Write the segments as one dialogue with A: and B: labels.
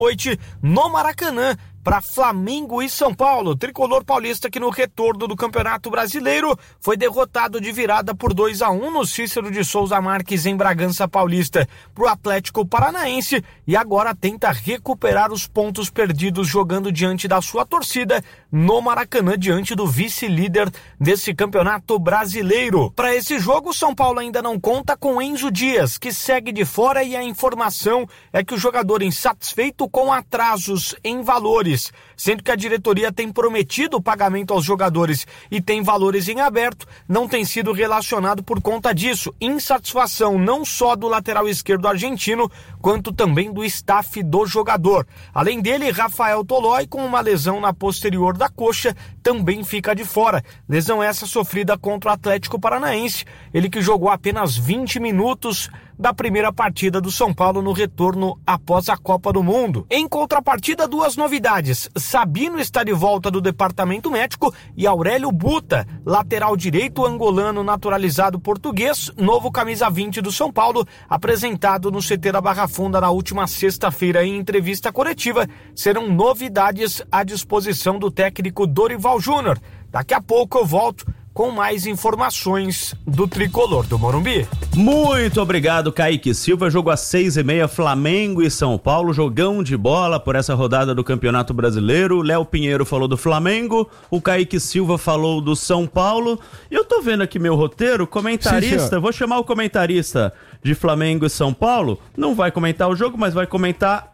A: noite no Maracanã para Flamengo e São Paulo. Tricolor paulista que no retorno do Campeonato Brasileiro foi derrotado de virada por 2-1 no Cícero de Souza Marques em Bragança Paulista pro Atlético Paranaense e agora tenta recuperar os pontos perdidos jogando diante da sua torcida no Maracanã diante do vice-líder desse Campeonato Brasileiro. Para esse jogo, o São Paulo ainda não conta com Enzo Dias, que segue de fora, e a informação é que o jogador insatisfeito com atrasos em valores, sendo que a diretoria tem prometido o pagamento aos jogadores e tem valores em aberto, não tem sido relacionado por conta disso. Insatisfação não só do lateral esquerdo argentino, quanto também do staff do jogador. Além dele, Rafael Tolói, com uma lesão na posterior da coxa, também fica de fora. Lesão essa sofrida contra o Atlético Paranaense, ele que jogou apenas 20 minutos da primeira partida do São Paulo no retorno após a Copa do Mundo. Em contrapartida, duas novidades. Sabino está de volta do departamento médico e Aurélio Buta, lateral direito angolano naturalizado português, novo camisa 20 do São Paulo, apresentado no CT da Barra Funda na última sexta-feira em entrevista coletiva, serão novidades à disposição do técnico Dorival Júnior. Daqui a pouco eu volto com mais informações do Tricolor do Morumbi.
B: Muito obrigado, Kaique Silva. Jogo às 6h30, Flamengo e São Paulo, jogão de bola por essa rodada do Campeonato Brasileiro. Léo Pinheiro falou do Flamengo, o Kaique Silva falou do São Paulo. E eu tô vendo aqui meu roteiro, comentarista, vou chamar o comentarista de Flamengo e São Paulo, não vai comentar o jogo, mas vai comentar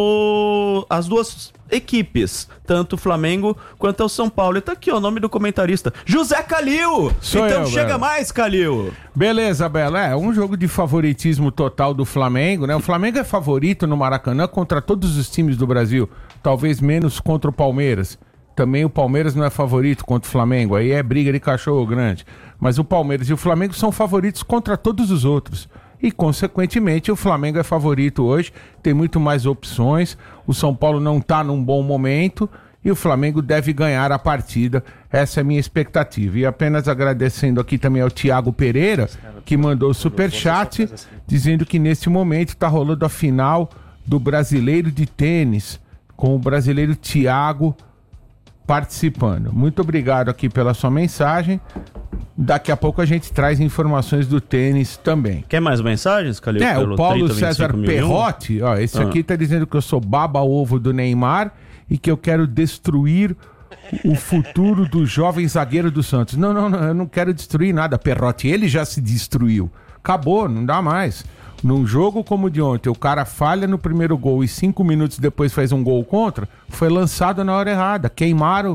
B: as duas equipes, tanto o Flamengo quanto o São Paulo. E tá aqui, ó, o nome do comentarista, José Calil. Então chega Bela. Mais, Calil.
C: Beleza, Bela. É um jogo de favoritismo total do Flamengo, né? O Flamengo é favorito no Maracanã contra todos os times do Brasil, talvez menos contra o Palmeiras. Também o Palmeiras não é favorito contra o Flamengo, aí é briga de cachorro grande. Mas o Palmeiras e o Flamengo são favoritos contra todos os outros. E, consequentemente, o Flamengo é favorito hoje, tem muito mais opções, o São Paulo não está num bom momento e o Flamengo deve ganhar a partida, essa é a minha expectativa. E apenas agradecendo aqui também ao Thiago Pereira, que mandou o superchat, dizendo que nesse momento está rolando a final do Brasileiro de Tênis, com o brasileiro Thiago participando. Muito obrigado aqui pela sua mensagem. Daqui a pouco a gente traz informações do tênis também.
B: Quer mais mensagens, Calil?
C: O Paulo César Perrotti, ó, esse aqui tá dizendo que eu sou baba-ovo do Neymar e que eu quero destruir o futuro do jovem zagueiro do Santos. Não, eu não quero destruir nada, Perrotti. Ele já se destruiu. Acabou, não dá mais. Num jogo como o de ontem, o cara falha no primeiro gol e 5 minutos depois faz um gol contra, foi lançado na hora errada. Queimaram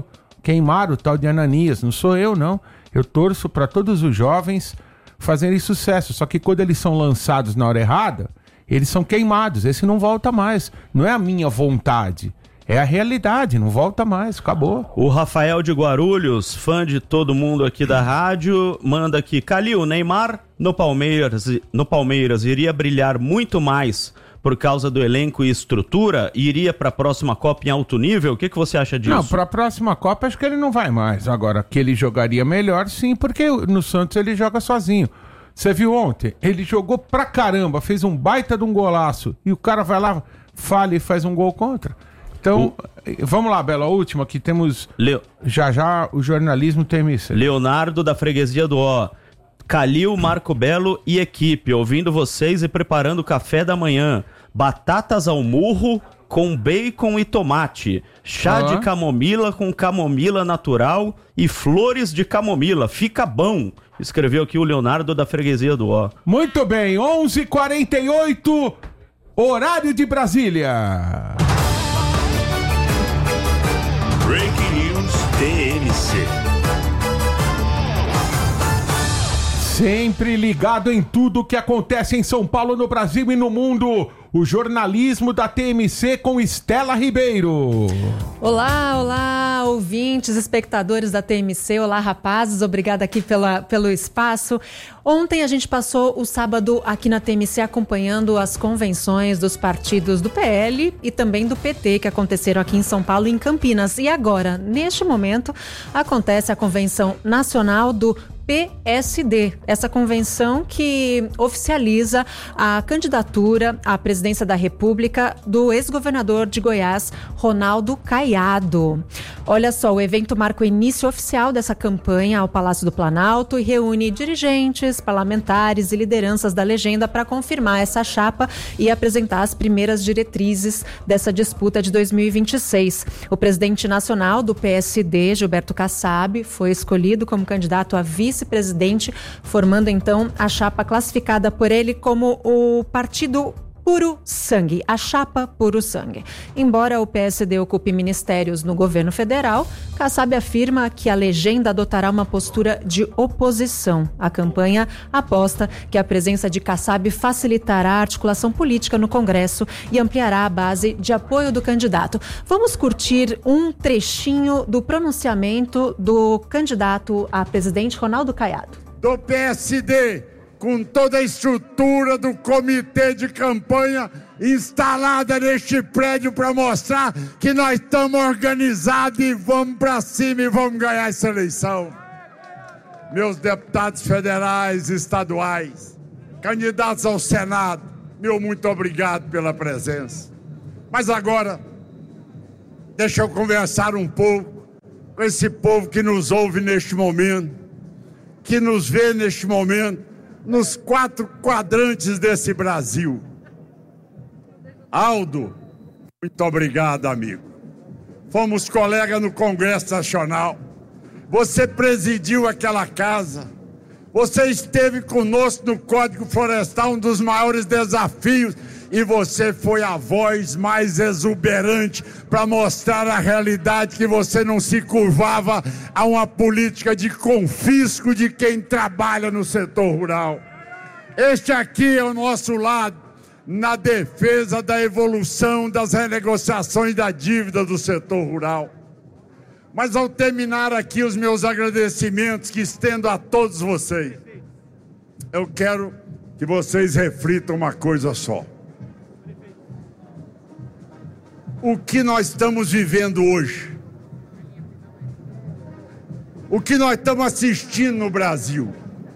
C: o tal de Ananias. Não sou eu, não. Eu torço para todos os jovens fazerem sucesso. Só que quando eles são lançados na hora errada, eles são queimados. Esse não volta mais. Não é a minha vontade. É a realidade. Não volta mais. Acabou.
B: O Rafael de Guarulhos, fã de todo mundo aqui da rádio, manda aqui. Calil, Neymar no Palmeiras iria brilhar muito mais por causa do elenco e estrutura, e iria para a próxima Copa em alto nível? O que você acha disso?
C: Não, para a próxima Copa acho que ele não vai mais. Agora, que ele jogaria melhor, sim, porque no Santos ele joga sozinho. Você viu ontem? Ele jogou pra caramba, fez um baita de um golaço, e o cara vai lá, falha e faz um gol contra. Então, vamos lá, Bela, a última, que temos já o jornalismo TMC.
B: Leonardo da Freguesia do Ó. Calil, Marco Belo e equipe, ouvindo vocês e preparando o café da manhã. Batatas ao murro com bacon e tomate. Chá de camomila com camomila natural e flores de camomila. Fica bom. Escreveu aqui o Leonardo da Freguesia do Ó.
C: Muito bem, 11h48, horário de Brasília.
D: Breaking News TMC.
C: Sempre ligado em tudo que acontece em São Paulo, no Brasil e no mundo. O jornalismo da TMC com Estela Ribeiro.
E: Olá, ouvintes, espectadores da TMC. Olá, rapazes. Obrigada aqui pelo espaço. Ontem a gente passou o sábado aqui na TMC acompanhando as convenções dos partidos do PL e também do PT que aconteceram aqui em São Paulo e em Campinas. E agora, neste momento, acontece a convenção nacional do PSD, essa convenção que oficializa a candidatura à presidência da República do ex-governador de Goiás, Ronaldo Caiado. Olha só, o evento marca o início oficial dessa campanha ao Palácio do Planalto e reúne dirigentes, parlamentares e lideranças da legenda para confirmar essa chapa e apresentar as primeiras diretrizes dessa disputa de 2026. O presidente nacional do PSD, Gilberto Kassab, foi escolhido como candidato a vice-presidente, formando então a chapa classificada por ele como o Partido Puro Sangue, a chapa Puro Sangue. Embora o PSD ocupe ministérios no governo federal, Kassab afirma que a legenda adotará uma postura de oposição. A campanha aposta que a presença de Kassab facilitará a articulação política no Congresso e ampliará a base de apoio do candidato. Vamos curtir um trechinho do pronunciamento do candidato a presidente Ronaldo Caiado.
F: Do PSD, com toda a estrutura do comitê de campanha instalada neste prédio para mostrar que nós estamos organizados e vamos para cima e vamos ganhar essa eleição. Meus deputados federais e estaduais, candidatos ao Senado, meu muito obrigado pela presença. Mas agora, deixa eu conversar um pouco com esse povo que nos ouve neste momento, que nos vê neste momento, nos 4 quadrantes desse Brasil. Aldo, muito obrigado, amigo. Fomos colegas no Congresso Nacional. Você presidiu aquela casa. Você esteve conosco no Código Florestal, um dos maiores desafios, e você foi a voz mais exuberante para mostrar a realidade, que você não se curvava a uma política de confisco de quem trabalha no setor rural. Este aqui é o nosso lado na defesa da evolução das renegociações da dívida do setor rural. Mas ao terminar aqui os meus agradecimentos que estendo a todos vocês, eu quero que vocês reflitam uma coisa só. O que nós estamos vivendo hoje, o que nós estamos assistindo no Brasil,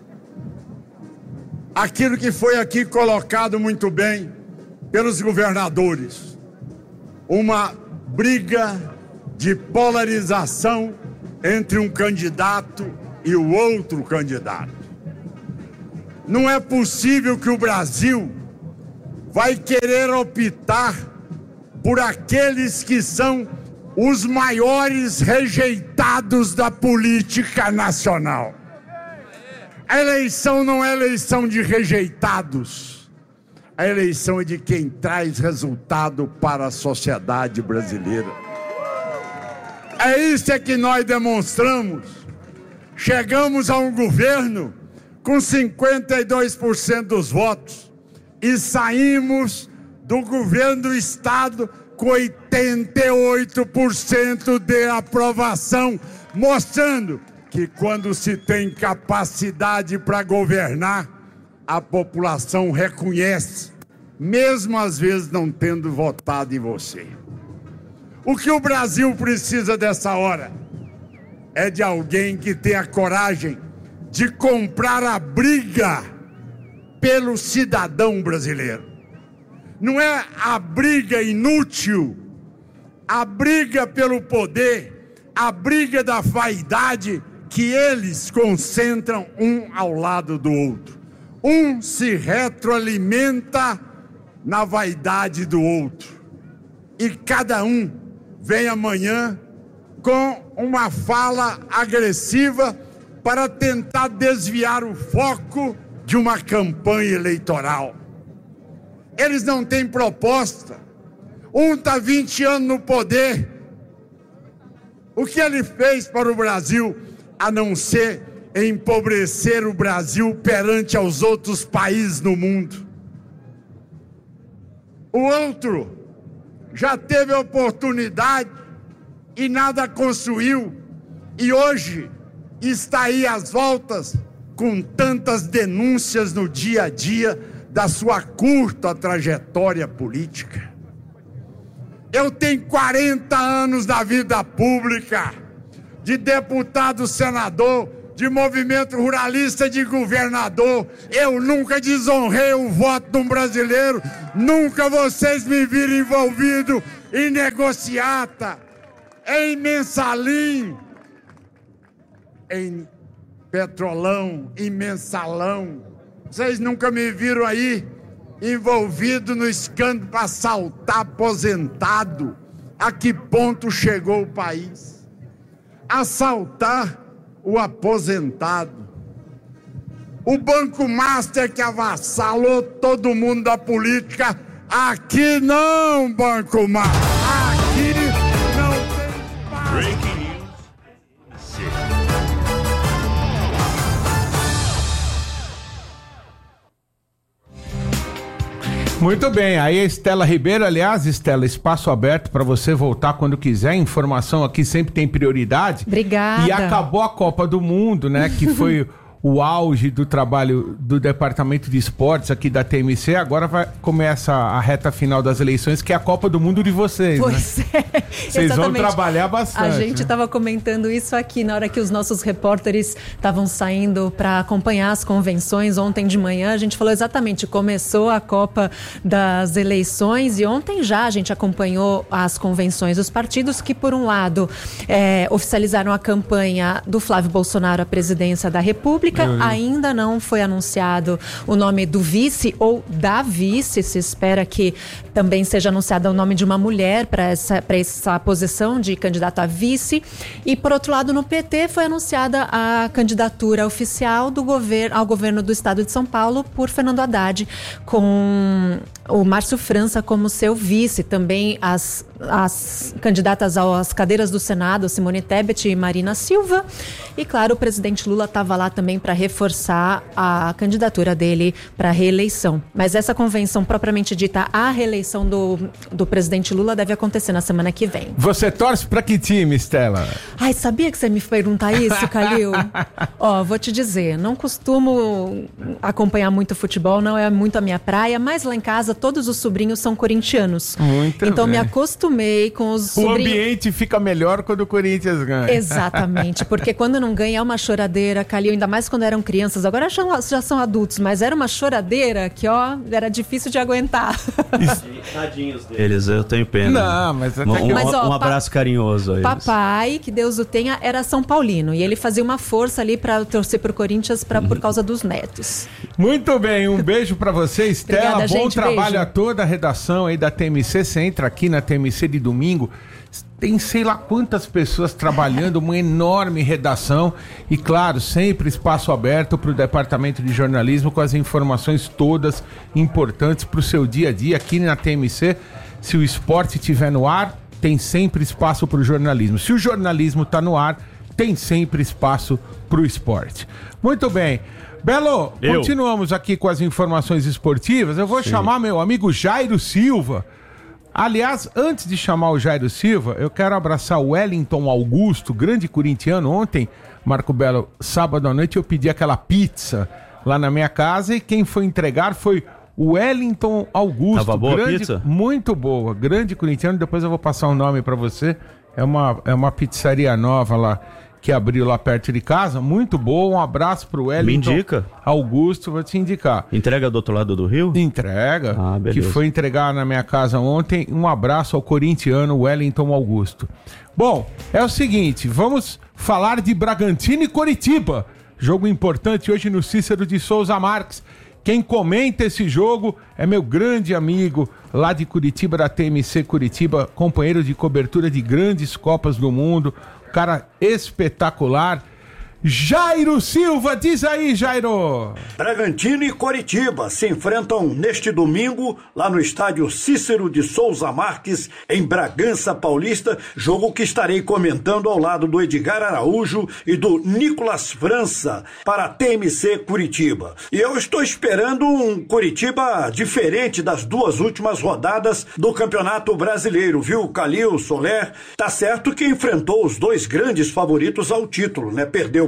F: aquilo que foi aqui colocado muito bem pelos governadores, uma briga de polarização entre um candidato e o outro candidato. Não é possível que o Brasil vai querer optar por aqueles que são os maiores rejeitados da política nacional. A eleição não é eleição de rejeitados. A eleição é de quem traz resultado para a sociedade brasileira. É isso que nós demonstramos. Chegamos a um governo com 52% dos votos e saímos do governo do Estado com 88% de aprovação, mostrando que quando se tem capacidade para governar, a população reconhece, mesmo às vezes não tendo votado em você. O que o Brasil precisa dessa hora é de alguém que tenha coragem de comprar a briga pelo cidadão brasileiro. Não é a briga inútil, a briga pelo poder, a briga da vaidade que eles concentram um ao lado do outro. Um se retroalimenta na vaidade do outro. E cada um vem amanhã com uma fala agressiva para tentar desviar o foco de uma campanha eleitoral. Eles não têm proposta. Um está 20 anos no poder. O que ele fez para o Brasil, a não ser empobrecer o Brasil perante aos outros países no mundo? O outro já teve a oportunidade e nada construiu, e hoje está aí às voltas com tantas denúncias no dia a dia da sua curta trajetória política. Eu tenho 40 anos da vida pública, de deputado, senador, de movimento ruralista de governador. Eu nunca desonrei o voto de um brasileiro, nunca vocês me viram envolvido em negociata, em mensalim, em petrolão, em mensalão. Vocês nunca me viram aí envolvido no escândalo para assaltar aposentado. A que ponto chegou o país? Assaltar o aposentado. O Banco Master que avassalou todo mundo da política. Aqui não, Banco Master. Aqui não tem paz.
D: Breaking News.
C: Muito bem, aí a Estela Ribeiro, aliás, Estela, espaço aberto para você voltar quando quiser, informação aqui sempre tem prioridade.
E: Obrigada.
C: E acabou a Copa do Mundo, né, que foi o auge do trabalho do Departamento de Esportes aqui da TMC, agora começa a reta final das eleições, que é a Copa do Mundo de vocês,
E: Pois
C: né?
E: é.
C: Vocês vão trabalhar bastante.
E: A gente estava comentando isso aqui na hora que os nossos repórteres estavam saindo para acompanhar as convenções. Ontem de manhã a gente falou exatamente, começou a Copa das Eleições e ontem já a gente acompanhou as convenções. Os partidos que, por um lado, oficializaram a campanha do Flávio Bolsonaro à presidência da República. Ainda não foi anunciado o nome do vice ou da vice. Se espera que também seja anunciado o nome de uma mulher para essa posição de candidato a vice. E, por outro lado, no PT foi anunciada a candidatura oficial ao governo do estado de São Paulo por Fernando Haddad, com o Márcio França como seu vice. Também as candidatas às cadeiras do Senado, Simone Tebet e Marina Silva. E, claro, o presidente Lula estava lá também para reforçar a candidatura dele para a reeleição. Mas essa convenção propriamente dita, a reeleição do presidente Lula deve acontecer na semana que vem.
C: Você torce para que time, Estela?
E: Ai, sabia que você me perguntar isso, Calil? Ó, vou te dizer, não costumo acompanhar muito futebol, não é muito a minha praia, mas lá em casa todos os sobrinhos são corintianos.
C: Muito
E: então
C: bem.
E: Me acostumei com os sobrinhos.
C: O ambiente fica melhor quando o Corinthians ganha.
E: Exatamente, porque quando não ganha é uma choradeira, Calil, ainda mais quando eram crianças, agora já são adultos, mas era uma choradeira que, ó, era difícil de aguentar.
B: Tadinhos deles, eu tenho pena.
C: Não, mas até
B: um abraço carinhoso a eles.
E: Papai, que Deus o tenha, era São Paulino e ele fazia uma força ali para torcer pro Corinthians por causa dos netos.
C: Muito bem, um beijo pra você, Estela.
E: Obrigada,
C: bom
E: gente,
C: trabalho
E: beijo.
C: A toda a redação aí da TMC. Você entra aqui na TMC de domingo, tem sei lá quantas pessoas trabalhando, uma enorme redação e, claro, sempre espaço aberto para o Departamento de Jornalismo com as informações todas importantes para o seu dia a dia aqui na TMC. Se o esporte estiver no ar, tem sempre espaço para o jornalismo. Se o jornalismo está no ar, tem sempre espaço para o esporte. Muito bem. Belo, continuamos aqui com as informações esportivas. Eu vou chamar meu amigo Jairo Silva. Aliás, antes de chamar o Jairo Silva, eu quero abraçar o Wellington Augusto, grande corintiano. Ontem, Marco Belo, sábado à noite, eu pedi aquela pizza lá na minha casa e quem foi entregar foi o Wellington Augusto.
B: Tava boa a pizza?
C: Muito boa, grande corintiano. Depois eu vou passar o nome pra você. É uma pizzaria nova lá, que abriu lá perto de casa, muito boa. Um abraço pro Wellington.
B: Me indica.
C: Augusto, vou te indicar.
B: Entrega do outro lado do rio?
C: Entrega,
B: beleza.
C: Que foi entregar na minha casa ontem. Um abraço ao corintiano Wellington Augusto. Bom, é o seguinte, vamos falar de Bragantino e Coritiba. Jogo importante hoje no Cícero de Souza Marques. Quem comenta esse jogo é meu grande amigo lá de Curitiba, da TMC Curitiba, companheiro de cobertura de grandes Copas do Mundo, cara espetacular, Jairo Silva. Diz aí, Jairo.
G: Bragantino e Coritiba se enfrentam neste domingo lá no estádio Cícero de Souza Marques, em Bragança Paulista, jogo que estarei comentando ao lado do Edgar Araújo e do Nicolas França para a TMC Curitiba. E eu estou esperando um Coritiba diferente das duas últimas rodadas do Campeonato Brasileiro, viu, Calil, Soler? Tá certo que enfrentou os dois grandes favoritos ao título, né? Perdeu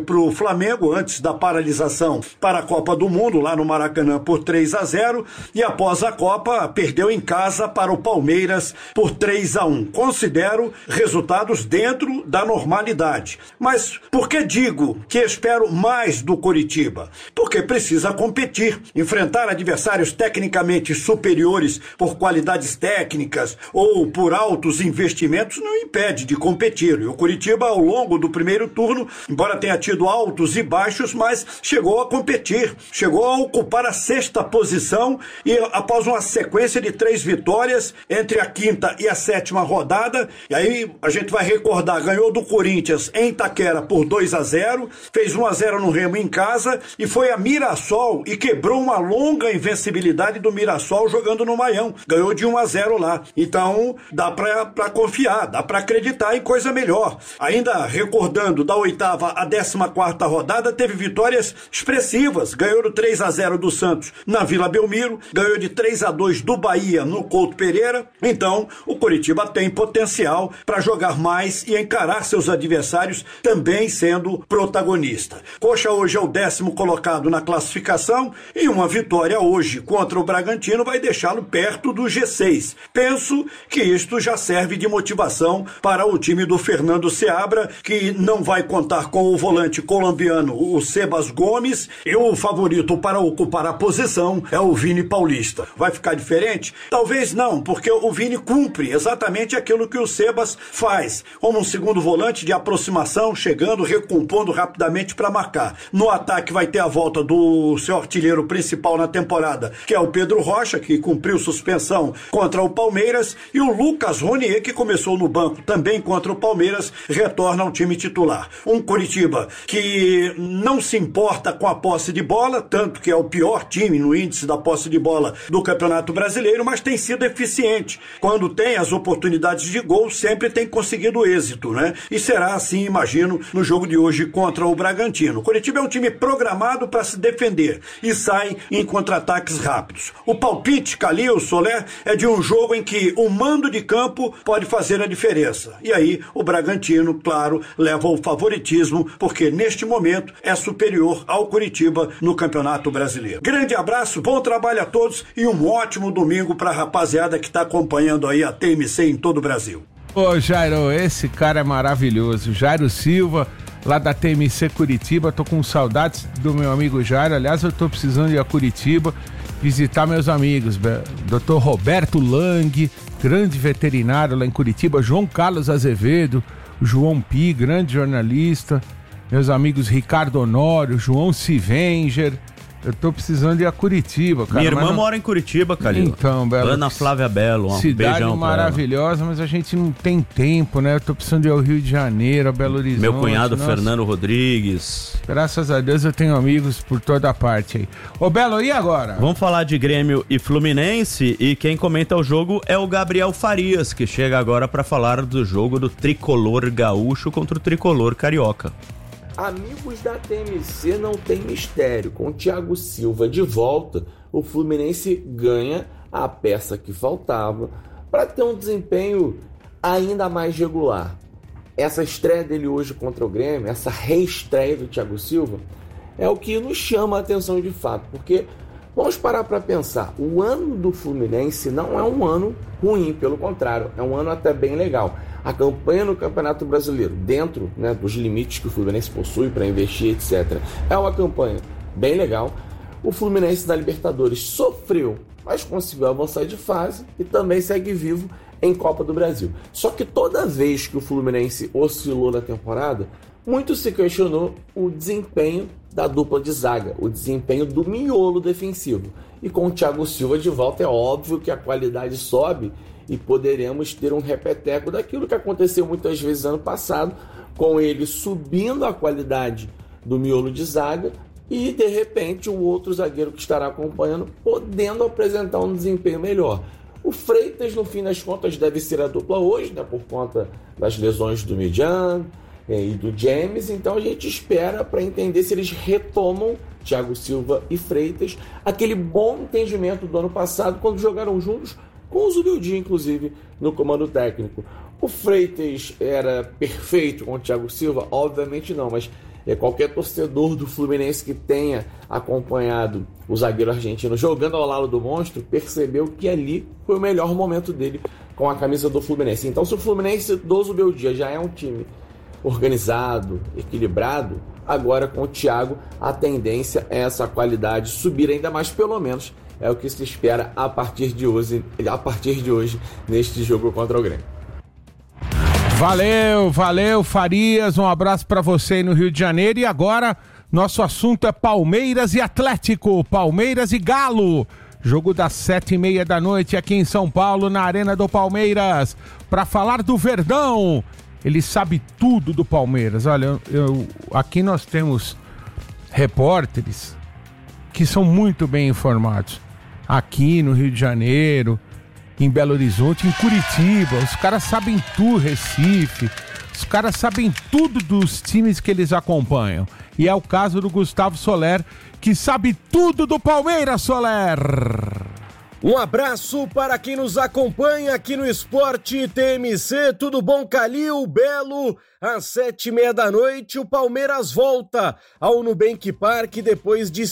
G: para o Flamengo antes da paralisação para a Copa do Mundo, lá no Maracanã, por 3-0, e após a Copa perdeu em casa para o Palmeiras por 3-1. Considero resultados dentro da normalidade. Mas por que digo que espero mais do Coritiba? Porque precisa competir, enfrentar adversários tecnicamente superiores por qualidades técnicas ou por altos investimentos não impede de competir. E o Coritiba, ao longo do primeiro turno, embora tenha tido altos e baixos, mas chegou a competir, chegou a ocupar a 6ª posição e após uma sequência de 3 vitórias entre a 5ª e a 7ª rodada, e aí a gente vai recordar, ganhou do Corinthians em Itaquera por 2-0, fez 1-0 no Remo em casa e foi a Mirassol e quebrou uma longa invencibilidade do Mirassol jogando no Maião, ganhou de 1-0 lá. Então dá pra confiar, dá pra acreditar em coisa melhor. Ainda recordando, da 8ª à 14ª rodada teve vitórias expressivas, ganhou do 3-0 do Santos na Vila Belmiro, ganhou de 3-2 do Bahia no Couto Pereira. Então o Coritiba tem potencial para jogar mais e encarar seus adversários também sendo protagonista. Coxa hoje é o 10º colocado na classificação e uma vitória hoje contra o Bragantino vai deixá-lo perto do G6. Penso que isto já serve de motivação para o time do Fernando Seabra, que não vai contar com o volante colombiano, o Sebas Gomes, e o favorito para ocupar a posição é o Vini Paulista. Vai ficar diferente? Talvez não, porque o Vini cumpre exatamente aquilo que o Sebas faz, como um segundo volante de aproximação, chegando, recompondo rapidamente para marcar. No ataque vai ter a volta do seu artilheiro principal na temporada, que é o Pedro Rocha, que cumpriu suspensão contra o Palmeiras, e o Lucas Ronier, que começou no banco também contra o Palmeiras, retorna ao time titular. Um Coritiba que não se importa com a posse de bola, tanto que é o pior time no índice da posse de bola do Campeonato Brasileiro, mas tem sido eficiente. Quando tem as oportunidades de gol, sempre tem conseguido êxito, né? E será assim, imagino, no jogo de hoje contra o Bragantino. O Coritiba é um time programado para se defender e sai em contra-ataques rápidos. O palpite, Calil, Soler, é de um jogo em que o mando de campo pode fazer a diferença. E aí o Bragantino, claro, leva o favoritismo, porque neste momento é superior ao Coritiba no Campeonato Brasileiro. Grande abraço, bom trabalho a todos e um ótimo domingo para a rapaziada que está acompanhando aí a TMC em todo o Brasil.
C: Ô Jairo, esse cara é maravilhoso, Jairo Silva, lá da TMC Curitiba. Tô com saudades do meu amigo Jairo. Aliás, eu tô precisando ir a Curitiba visitar meus amigos, Dr. Roberto Lang, grande veterinário lá em Curitiba, João Carlos Azevedo, João Pi, grande jornalista, meus amigos Ricardo Honório, João Sivenger. Eu tô precisando ir a Curitiba, cara.
B: Minha irmã mora em Curitiba, Calil.
C: Então, Belo.
B: Ana Flávia Belo, um
C: cidade
B: beijão
C: maravilhosa, mas a gente não tem tempo, né? Eu tô precisando ir ao Rio de Janeiro, a Belo Horizonte.
B: Meu cunhado Fernando Rodrigues.
C: Graças a Deus eu tenho amigos por toda parte aí. Ô, Belo, e agora?
B: Vamos falar de Grêmio e Fluminense, e quem comenta o jogo é o Gabriel Farias, que chega agora para falar do jogo do tricolor gaúcho contra o tricolor carioca.
H: Amigos da TMC, não tem mistério. Com o Thiago Silva de volta, o Fluminense ganha a peça que faltava para ter um desempenho ainda mais regular. Essa estreia dele hoje contra o Grêmio, essa reestreia do Thiago Silva, é o que nos chama a atenção de fato, porque vamos parar para pensar, o ano do Fluminense não é um ano ruim, pelo contrário, é um ano até bem legal. A campanha no Campeonato Brasileiro, dentro, né, dos limites que o Fluminense possui para investir, etc., é uma campanha bem legal. O Fluminense da Libertadores sofreu, mas conseguiu avançar de fase e também segue vivo em Copa do Brasil. Só que toda vez que o Fluminense oscilou na temporada, muito se questionou o desempenho da dupla de zaga, o desempenho do miolo defensivo. E com o Thiago Silva de volta, é óbvio que a qualidade sobe e poderemos ter um repeteco daquilo que aconteceu muitas vezes ano passado, com ele subindo a qualidade do miolo de zaga e, de repente, o outro zagueiro que estará acompanhando podendo apresentar um desempenho melhor. O Freitas, no fim das contas, deve ser a dupla hoje, né, por conta das lesões do Midjan e do James, então a gente espera para entender se eles retomam, Thiago Silva e Freitas, aquele bom entendimento do ano passado, quando jogaram juntos, com o Zubildinho, inclusive, no comando técnico. O Freitas era perfeito com o Thiago Silva? Obviamente não, mas Qualquer torcedor do Fluminense que tenha acompanhado o zagueiro argentino jogando ao lado do monstro percebeu que ali foi o melhor momento dele com a camisa do Fluminense. Então, se o Fluminense do Zubeldia já é um time organizado, equilibrado, agora com o Thiago a tendência é essa qualidade subir ainda mais, pelo menos é o que se espera a partir de hoje neste jogo contra o Grêmio.
C: Valeu, Farias, um abraço pra você aí no Rio de Janeiro. E agora, nosso assunto é Palmeiras e Atlético, Palmeiras e Galo. Jogo das 7h30 da noite aqui em São Paulo, na Arena do Palmeiras. Pra falar do Verdão, ele sabe tudo do Palmeiras. Olha, aqui nós temos repórteres que são muito bem informados. Aqui no Rio de Janeiro, em Belo Horizonte, em Curitiba, os caras sabem tudo, Recife, os caras sabem tudo dos times que eles acompanham. E é o caso do Gustavo Soler, que sabe tudo do Palmeiras, Soler!
I: Um abraço para quem nos acompanha aqui no Esporte TMC, tudo bom, Calil, Belo? Às 7h30 da noite, o Palmeiras volta ao Nubank Park depois de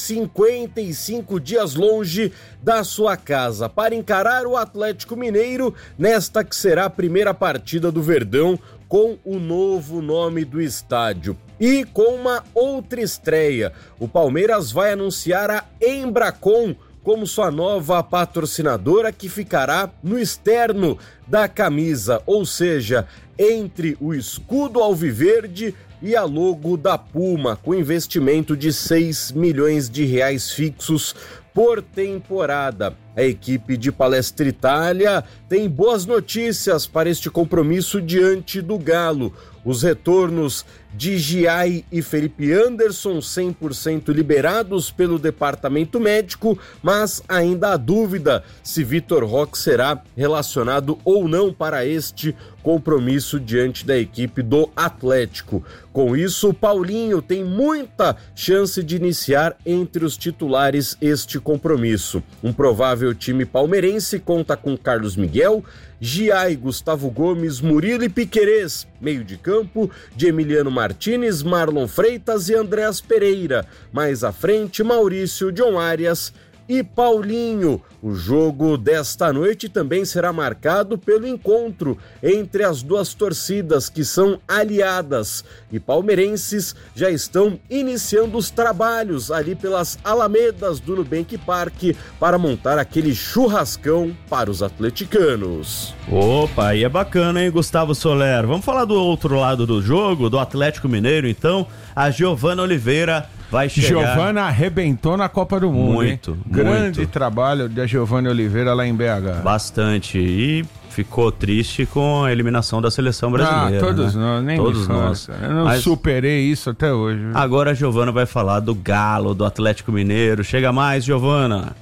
I: 55 dias longe da sua casa para encarar o Atlético Mineiro nesta que será a primeira partida do Verdão com o novo nome do estádio. E com uma outra estreia, o Palmeiras vai anunciar a Embracon como sua nova patrocinadora, que ficará no externo da camisa, ou seja, entre o escudo alviverde e a logo da Puma, com investimento de 6 milhões de reais fixos por temporada. A equipe de Palestra Itália tem boas notícias para este compromisso diante do Galo. Os retornos de Giai e Felipe Anderson 100% liberados pelo departamento médico, mas ainda há dúvida se Vitor Roque será relacionado ou não para este compromisso diante da equipe do Atlético. Com isso, o Paulinho tem muita chance de iniciar entre os titulares este compromisso. Um provável time palmeirense conta com Carlos Miguel, Giai, Gustavo Gomes, Murilo e Piquerez, meio de campo de Emiliano Martínez, Marlon Freitas e Andréas Pereira. Mais à frente, Maurício, John Arias e Paulinho. O jogo desta noite também será marcado pelo encontro entre as duas torcidas, que são aliadas, e palmeirenses já estão iniciando os trabalhos ali pelas alamedas do Nubank Park para montar aquele churrascão para os atleticanos.
B: Opa, aí é bacana, hein, Gustavo Soler? Vamos falar do outro lado do jogo, do Atlético Mineiro, então. A Giovana Oliveira vai chegar.
C: Giovana arrebentou na Copa do Mundo,
B: muito,
C: hein? Grande
B: muito.
C: Trabalho da Giovana Oliveira lá em BH.
B: Bastante. E ficou triste com a eliminação da seleção brasileira.
C: Todos
B: né?
C: nós, nem
B: todos nós.
C: Eu não superei isso até hoje.
B: Agora a Giovana vai falar do Galo, do Atlético Mineiro. Chega mais, Giovana.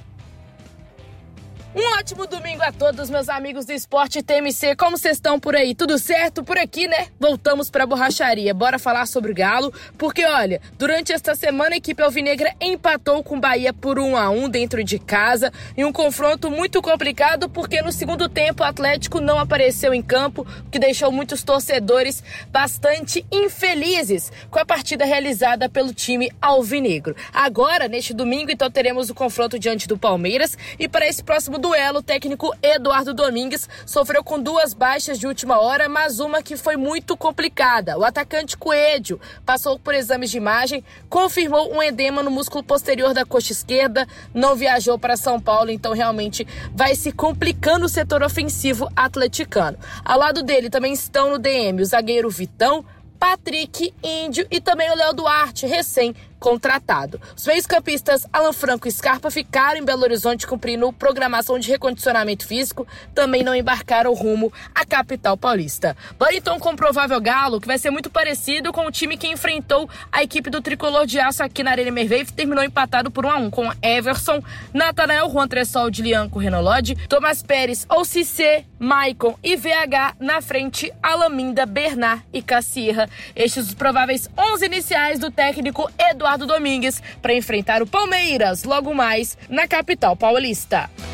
J: Um ótimo domingo a todos, meus amigos do Esporte TMC. Como vocês estão por aí? Tudo certo por aqui, né? Voltamos pra borracharia. Bora falar sobre o Galo, porque olha, durante esta semana a equipe alvinegra empatou com o Bahia por 1-1 dentro de casa, em um confronto muito complicado, porque no segundo tempo o Atlético não apareceu em campo, o que deixou muitos torcedores bastante infelizes com a partida realizada pelo time alvinegro. Agora, neste domingo, então teremos o confronto diante do Palmeiras, e para esse próximo duelo, o técnico Eduardo Domingues sofreu com 2 baixas de última hora, mas uma que foi muito complicada. O atacante Coelho passou por exames de imagem, confirmou um edema no músculo posterior da coxa esquerda, não viajou para São Paulo, então realmente vai se complicando o setor ofensivo atleticano. Ao lado dele também estão no DM o zagueiro Vitão, Patrick, Índio e também o Léo Duarte, recém-contratado. Os meios-campistas Alan Franco e Scarpa ficaram em Belo Horizonte cumprindo programação de recondicionamento físico, também não embarcaram rumo à capital paulista. Bora então com o provável Galo, que vai ser muito parecido com o time que enfrentou a equipe do Tricolor de Aço aqui na Arena Merveille, que terminou empatado por 1-1 com Everson, Natanael, Juan Tressol, Dilianco, Renolodi, Tomás Pérez, Cissé, Maicon e VH na frente, Alaminda, Bernard e Cassierra. Estes os prováveis 11 iniciais do técnico Eduardo Domingues para enfrentar o Palmeiras logo mais na capital paulista.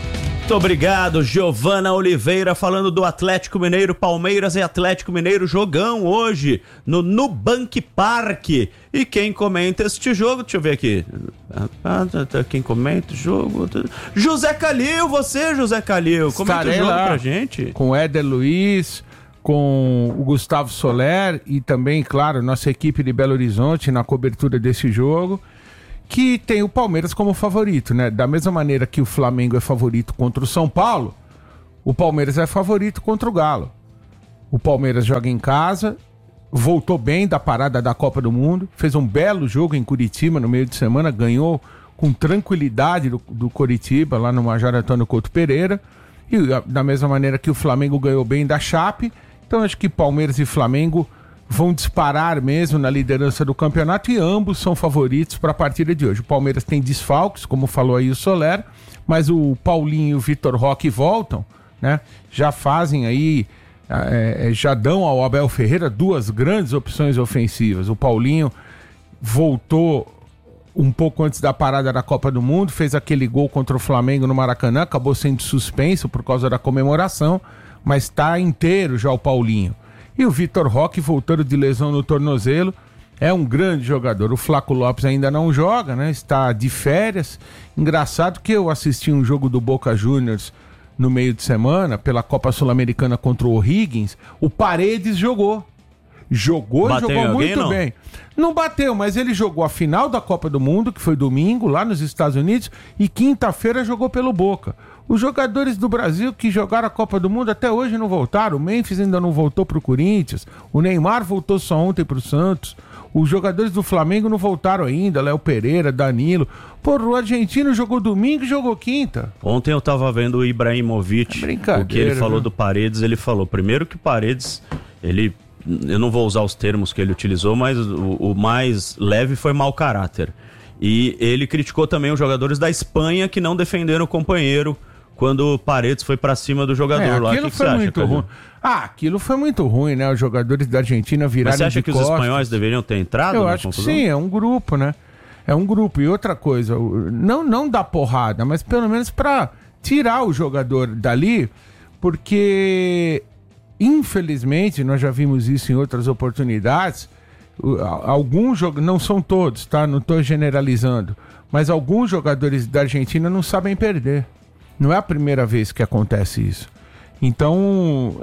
B: Muito obrigado, Giovana Oliveira, falando do Atlético Mineiro. Palmeiras e Atlético Mineiro, jogão hoje no Nubank Park. E quem comenta este jogo, deixa eu ver aqui. Quem comenta o jogo? José Calil, José Calil, comenta o jogo pra gente.
C: Com o Éder Luiz, com o Gustavo Soler e também, claro, nossa equipe de Belo Horizonte na cobertura desse jogo, que tem o Palmeiras como favorito, né? Da mesma maneira que o Flamengo é favorito contra o São Paulo, o Palmeiras é favorito contra o Galo. O Palmeiras joga em casa, voltou bem da parada da Copa do Mundo, fez um belo jogo em Curitiba no meio de semana, ganhou com tranquilidade do Coritiba, lá no Major Antônio Couto Pereira, e da mesma maneira que o Flamengo ganhou bem da Chape. Então acho que Palmeiras e Flamengo vão disparar mesmo na liderança do campeonato e ambos são favoritos para a partida de hoje. O Palmeiras tem desfalques, como falou aí o Soler, mas o Paulinho e o Vitor Roque voltam, né? Já fazem aí, já dão ao Abel Ferreira duas grandes opções ofensivas. O Paulinho voltou um pouco antes da parada da Copa do Mundo, fez aquele gol contra o Flamengo no Maracanã, acabou sendo suspenso por causa da comemoração, mas está inteiro já o Paulinho. E o Vitor Roque voltando de lesão no tornozelo, é um grande jogador. O Flaco Lopes ainda não joga, né? Está de férias. Engraçado que eu assisti um jogo do Boca Juniors no meio de semana, pela Copa Sul-Americana contra o O'Higgins. O Paredes jogou muito bem. Não bateu, mas ele jogou a final da Copa do Mundo, que foi domingo, lá nos Estados Unidos, e quinta-feira jogou pelo Boca. Os jogadores do Brasil que jogaram a Copa do Mundo até hoje não voltaram. O Memphis ainda não voltou pro Corinthians. O Neymar voltou só ontem pro Santos. Os jogadores do Flamengo não voltaram ainda. Léo Pereira, Danilo. Porra, o argentino jogou domingo e jogou quinta.
B: Ontem eu tava vendo o Ibrahimovic. O que ele falou do Paredes, ele falou. Primeiro que o Paredes, eu não vou usar os termos que ele utilizou, mas o mais leve foi mau caráter. E ele criticou também os jogadores da Espanha que não defenderam o companheiro quando o Paredes foi pra cima do jogador lá.
C: Aquilo foi muito ruim. Aquilo foi muito ruim, né? Os jogadores da Argentina viraram de costas.
B: Mas você acha que os espanhóis deveriam ter entrado?
C: Eu acho que sim, é um grupo, né? É um grupo. E outra coisa, não dá porrada, mas pelo menos pra tirar o jogador dali, porque infelizmente, nós já vimos isso em outras oportunidades, alguns jogadores, não são todos, tá? Não estou generalizando, mas alguns jogadores da Argentina não sabem perder. Não é a primeira vez que acontece isso. Então,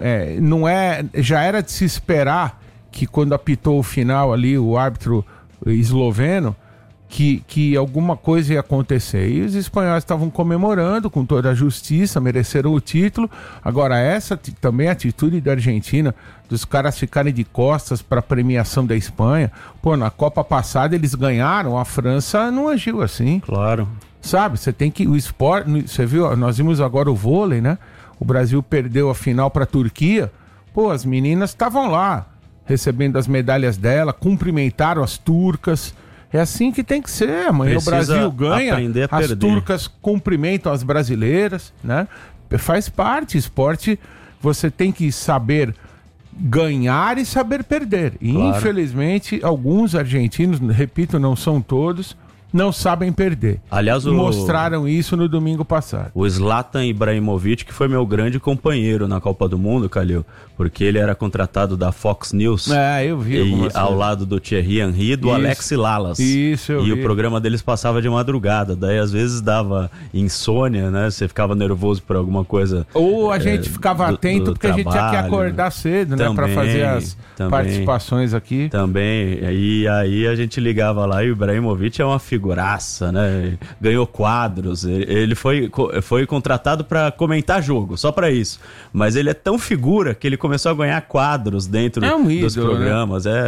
C: já era de se esperar que quando apitou o final ali, o árbitro esloveno, que alguma coisa ia acontecer. E os espanhóis estavam comemorando com toda a justiça, mereceram o título. Agora, essa também atitude da Argentina, dos caras ficarem de costas para a premiação da Espanha. Pô, na Copa passada eles ganharam, a França não agiu assim.
B: Claro.
C: Sabe, você tem que... O esporte, você viu, nós vimos agora o vôlei, né? O Brasil perdeu a final para a Turquia. Pô, as meninas estavam lá, recebendo as medalhas dela, cumprimentaram as turcas. É assim que tem que ser. Amanhã o Brasil ganha, as turcas cumprimentam as brasileiras, né? Faz parte, esporte, você tem que saber ganhar e saber perder. E, claro, infelizmente, alguns argentinos, repito, não são todos, não sabem perder.
B: Aliás,
C: mostraram isso no domingo passado.
B: O Zlatan Ibrahimovic, que foi meu grande companheiro na Copa do Mundo, Calil, porque ele era contratado da Fox News.
C: Eu vi.
B: E ao lado do Thierry Henry e do Alex Lalas.
C: Isso, eu vi.
B: E o programa deles passava de madrugada, daí às vezes dava insônia, né? Você ficava nervoso por alguma coisa.
C: Ou a gente ficava atento porque trabalho, a gente tinha que acordar cedo, né? Pra fazer as participações aqui.
B: Também. E aí a gente ligava lá e o Ibrahimovic é uma figuraça, né? Ganhou quadros. Ele foi contratado para comentar jogo, só para isso. Mas ele é tão figura que ele começou a ganhar quadros dentro dos programas.
C: Né?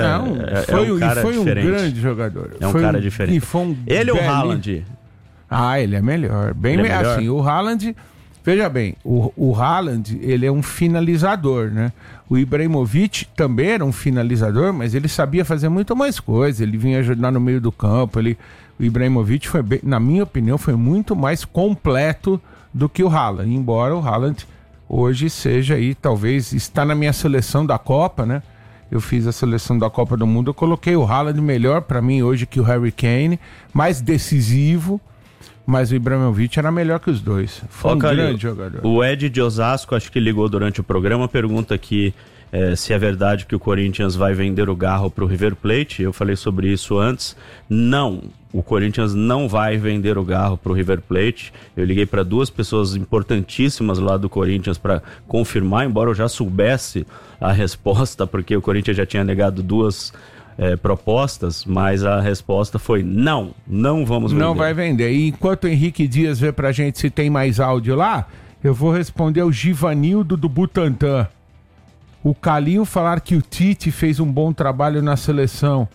C: Foi um grande jogador.
B: É um cara diferente. Ele ou o Haaland?
C: Ele é melhor. Bem melhor. Assim, o Haaland... Veja bem, o Haaland, ele é um finalizador, né? O Ibrahimovic também era um finalizador, mas ele sabia fazer muito mais coisa. Ele vinha ajudar no meio do campo. O Ibrahimovic, na minha opinião, foi muito mais completo do que o Haaland. Embora o Haaland hoje seja aí, talvez, está na minha seleção da Copa, né? Eu fiz a seleção da Copa do Mundo, eu coloquei o Haaland melhor para mim hoje que o Harry Kane, mais decisivo. Mas o Ibrahimovic era melhor que os dois. Foi grande jogador.
B: O Ed de Osasco, acho que ligou durante o programa, pergunta aqui se é verdade que o Corinthians vai vender o Garro para o River Plate. Eu falei sobre isso antes. Não, o Corinthians não vai vender o Garro para o River Plate. Eu liguei para 2 pessoas importantíssimas lá do Corinthians para confirmar, embora eu já soubesse a resposta, porque o Corinthians já tinha negado 2 propostas, mas a resposta foi não vamos vender.
C: Não vai vender. E enquanto o Henrique Dias vê pra gente se tem mais áudio lá, eu vou responder ao Givanildo do Butantã. O Calil falar que o Tite fez um bom trabalho na seleção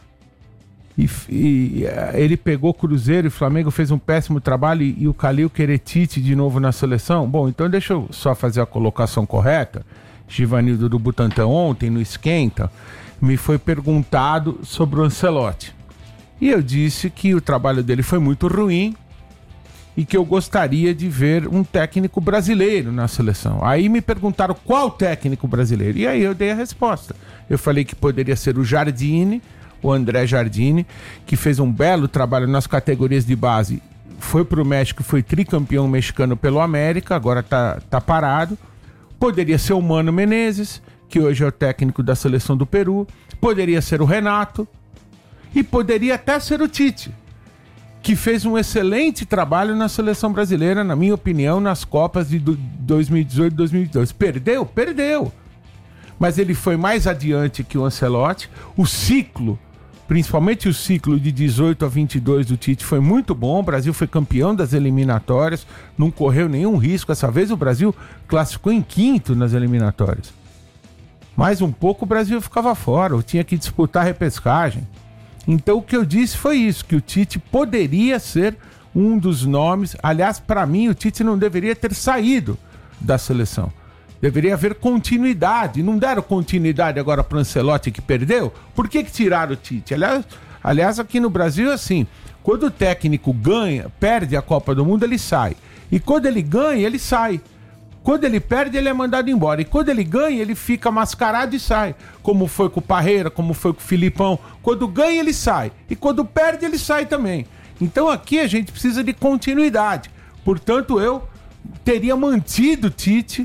C: e ele pegou Cruzeiro e Flamengo fez um péssimo trabalho e o Calil querer Tite de novo na seleção. Bom, então deixa eu só fazer a colocação correta. Givanildo do Butantã ontem no Esquenta me foi perguntado sobre o Ancelotti. E eu disse que o trabalho dele foi muito ruim e que eu gostaria de ver um técnico brasileiro na seleção. Aí me perguntaram qual técnico brasileiro. E aí eu dei a resposta. Eu falei que poderia ser o Jardine, o André Jardine, que fez um belo trabalho nas categorias de base. Foi para o México, foi tricampeão mexicano pelo América, agora tá parado. Poderia ser o Mano Menezes, que hoje é o técnico da seleção do Peru. Poderia ser o Renato. E poderia até ser o Tite, que fez um excelente trabalho na seleção brasileira, na minha opinião, nas Copas de 2018 e 2022. Perdeu? Perdeu. Mas ele foi mais adiante que o Ancelotti. O ciclo, principalmente o ciclo de 18 a 22 do Tite, foi muito bom. O Brasil foi campeão das eliminatórias, não correu nenhum risco. Dessa vez o Brasil classificou em 5º nas eliminatórias. Mais um pouco o Brasil ficava fora, ou tinha que disputar a repescagem. Então o que eu disse foi isso, que o Tite poderia ser um dos nomes. Aliás, para mim, o Tite não deveria ter saído da seleção. Deveria haver continuidade. Não deram continuidade agora para o Ancelotti, que perdeu? Por que tiraram o Tite? Aliás, aqui no Brasil é assim, quando o técnico perde a Copa do Mundo, ele sai. E quando ele ganha, ele sai. Quando ele perde, ele é mandado embora. E quando ele ganha, ele fica mascarado e sai. Como foi com o Parreira, como foi com o Filipão. Quando ganha, ele sai. E quando perde, ele sai também. Então aqui a gente precisa de continuidade. Portanto, eu teria mantido o Tite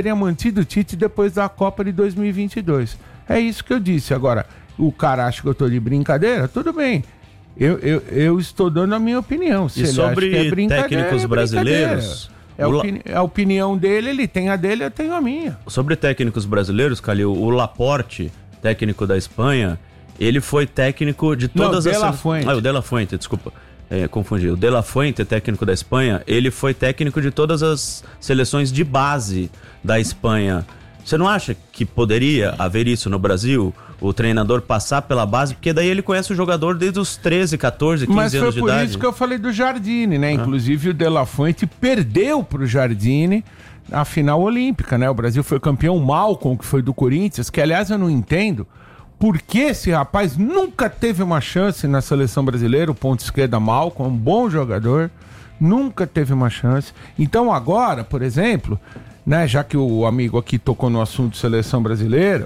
C: depois da Copa de 2022. É isso que eu disse. Agora, o cara acha que eu tô de brincadeira? Tudo bem. Eu estou dando a minha opinião. Se
B: e
C: ele
B: sobre
C: acha que é brincadeira,
B: técnicos brasileiros...
C: É a opinião dele, ele tem a dele, eu tenho a minha.
B: Sobre técnicos brasileiros, Calil, o Laporte, técnico da Espanha, ele foi técnico de todas as... o De La Fuente, desculpa, confundi. O De La Fuente, técnico da Espanha, ele foi técnico de todas as seleções de base da Espanha. Você não acha que poderia haver isso no Brasil? O treinador passar pela base, porque daí ele conhece o jogador desde os 13, 14, 15 anos de idade.
C: Mas foi por isso que eu falei do Jardine, né? Inclusive o De La Fuente perdeu pro Jardine a final olímpica, né? O Brasil foi campeão. Malcom, que foi do Corinthians, que aliás eu não entendo por que esse rapaz nunca teve uma chance na seleção brasileira. O ponto esquerda Malcom, um bom jogador, nunca teve uma chance. Então agora, por exemplo, né, já que o amigo aqui tocou no assunto seleção brasileira,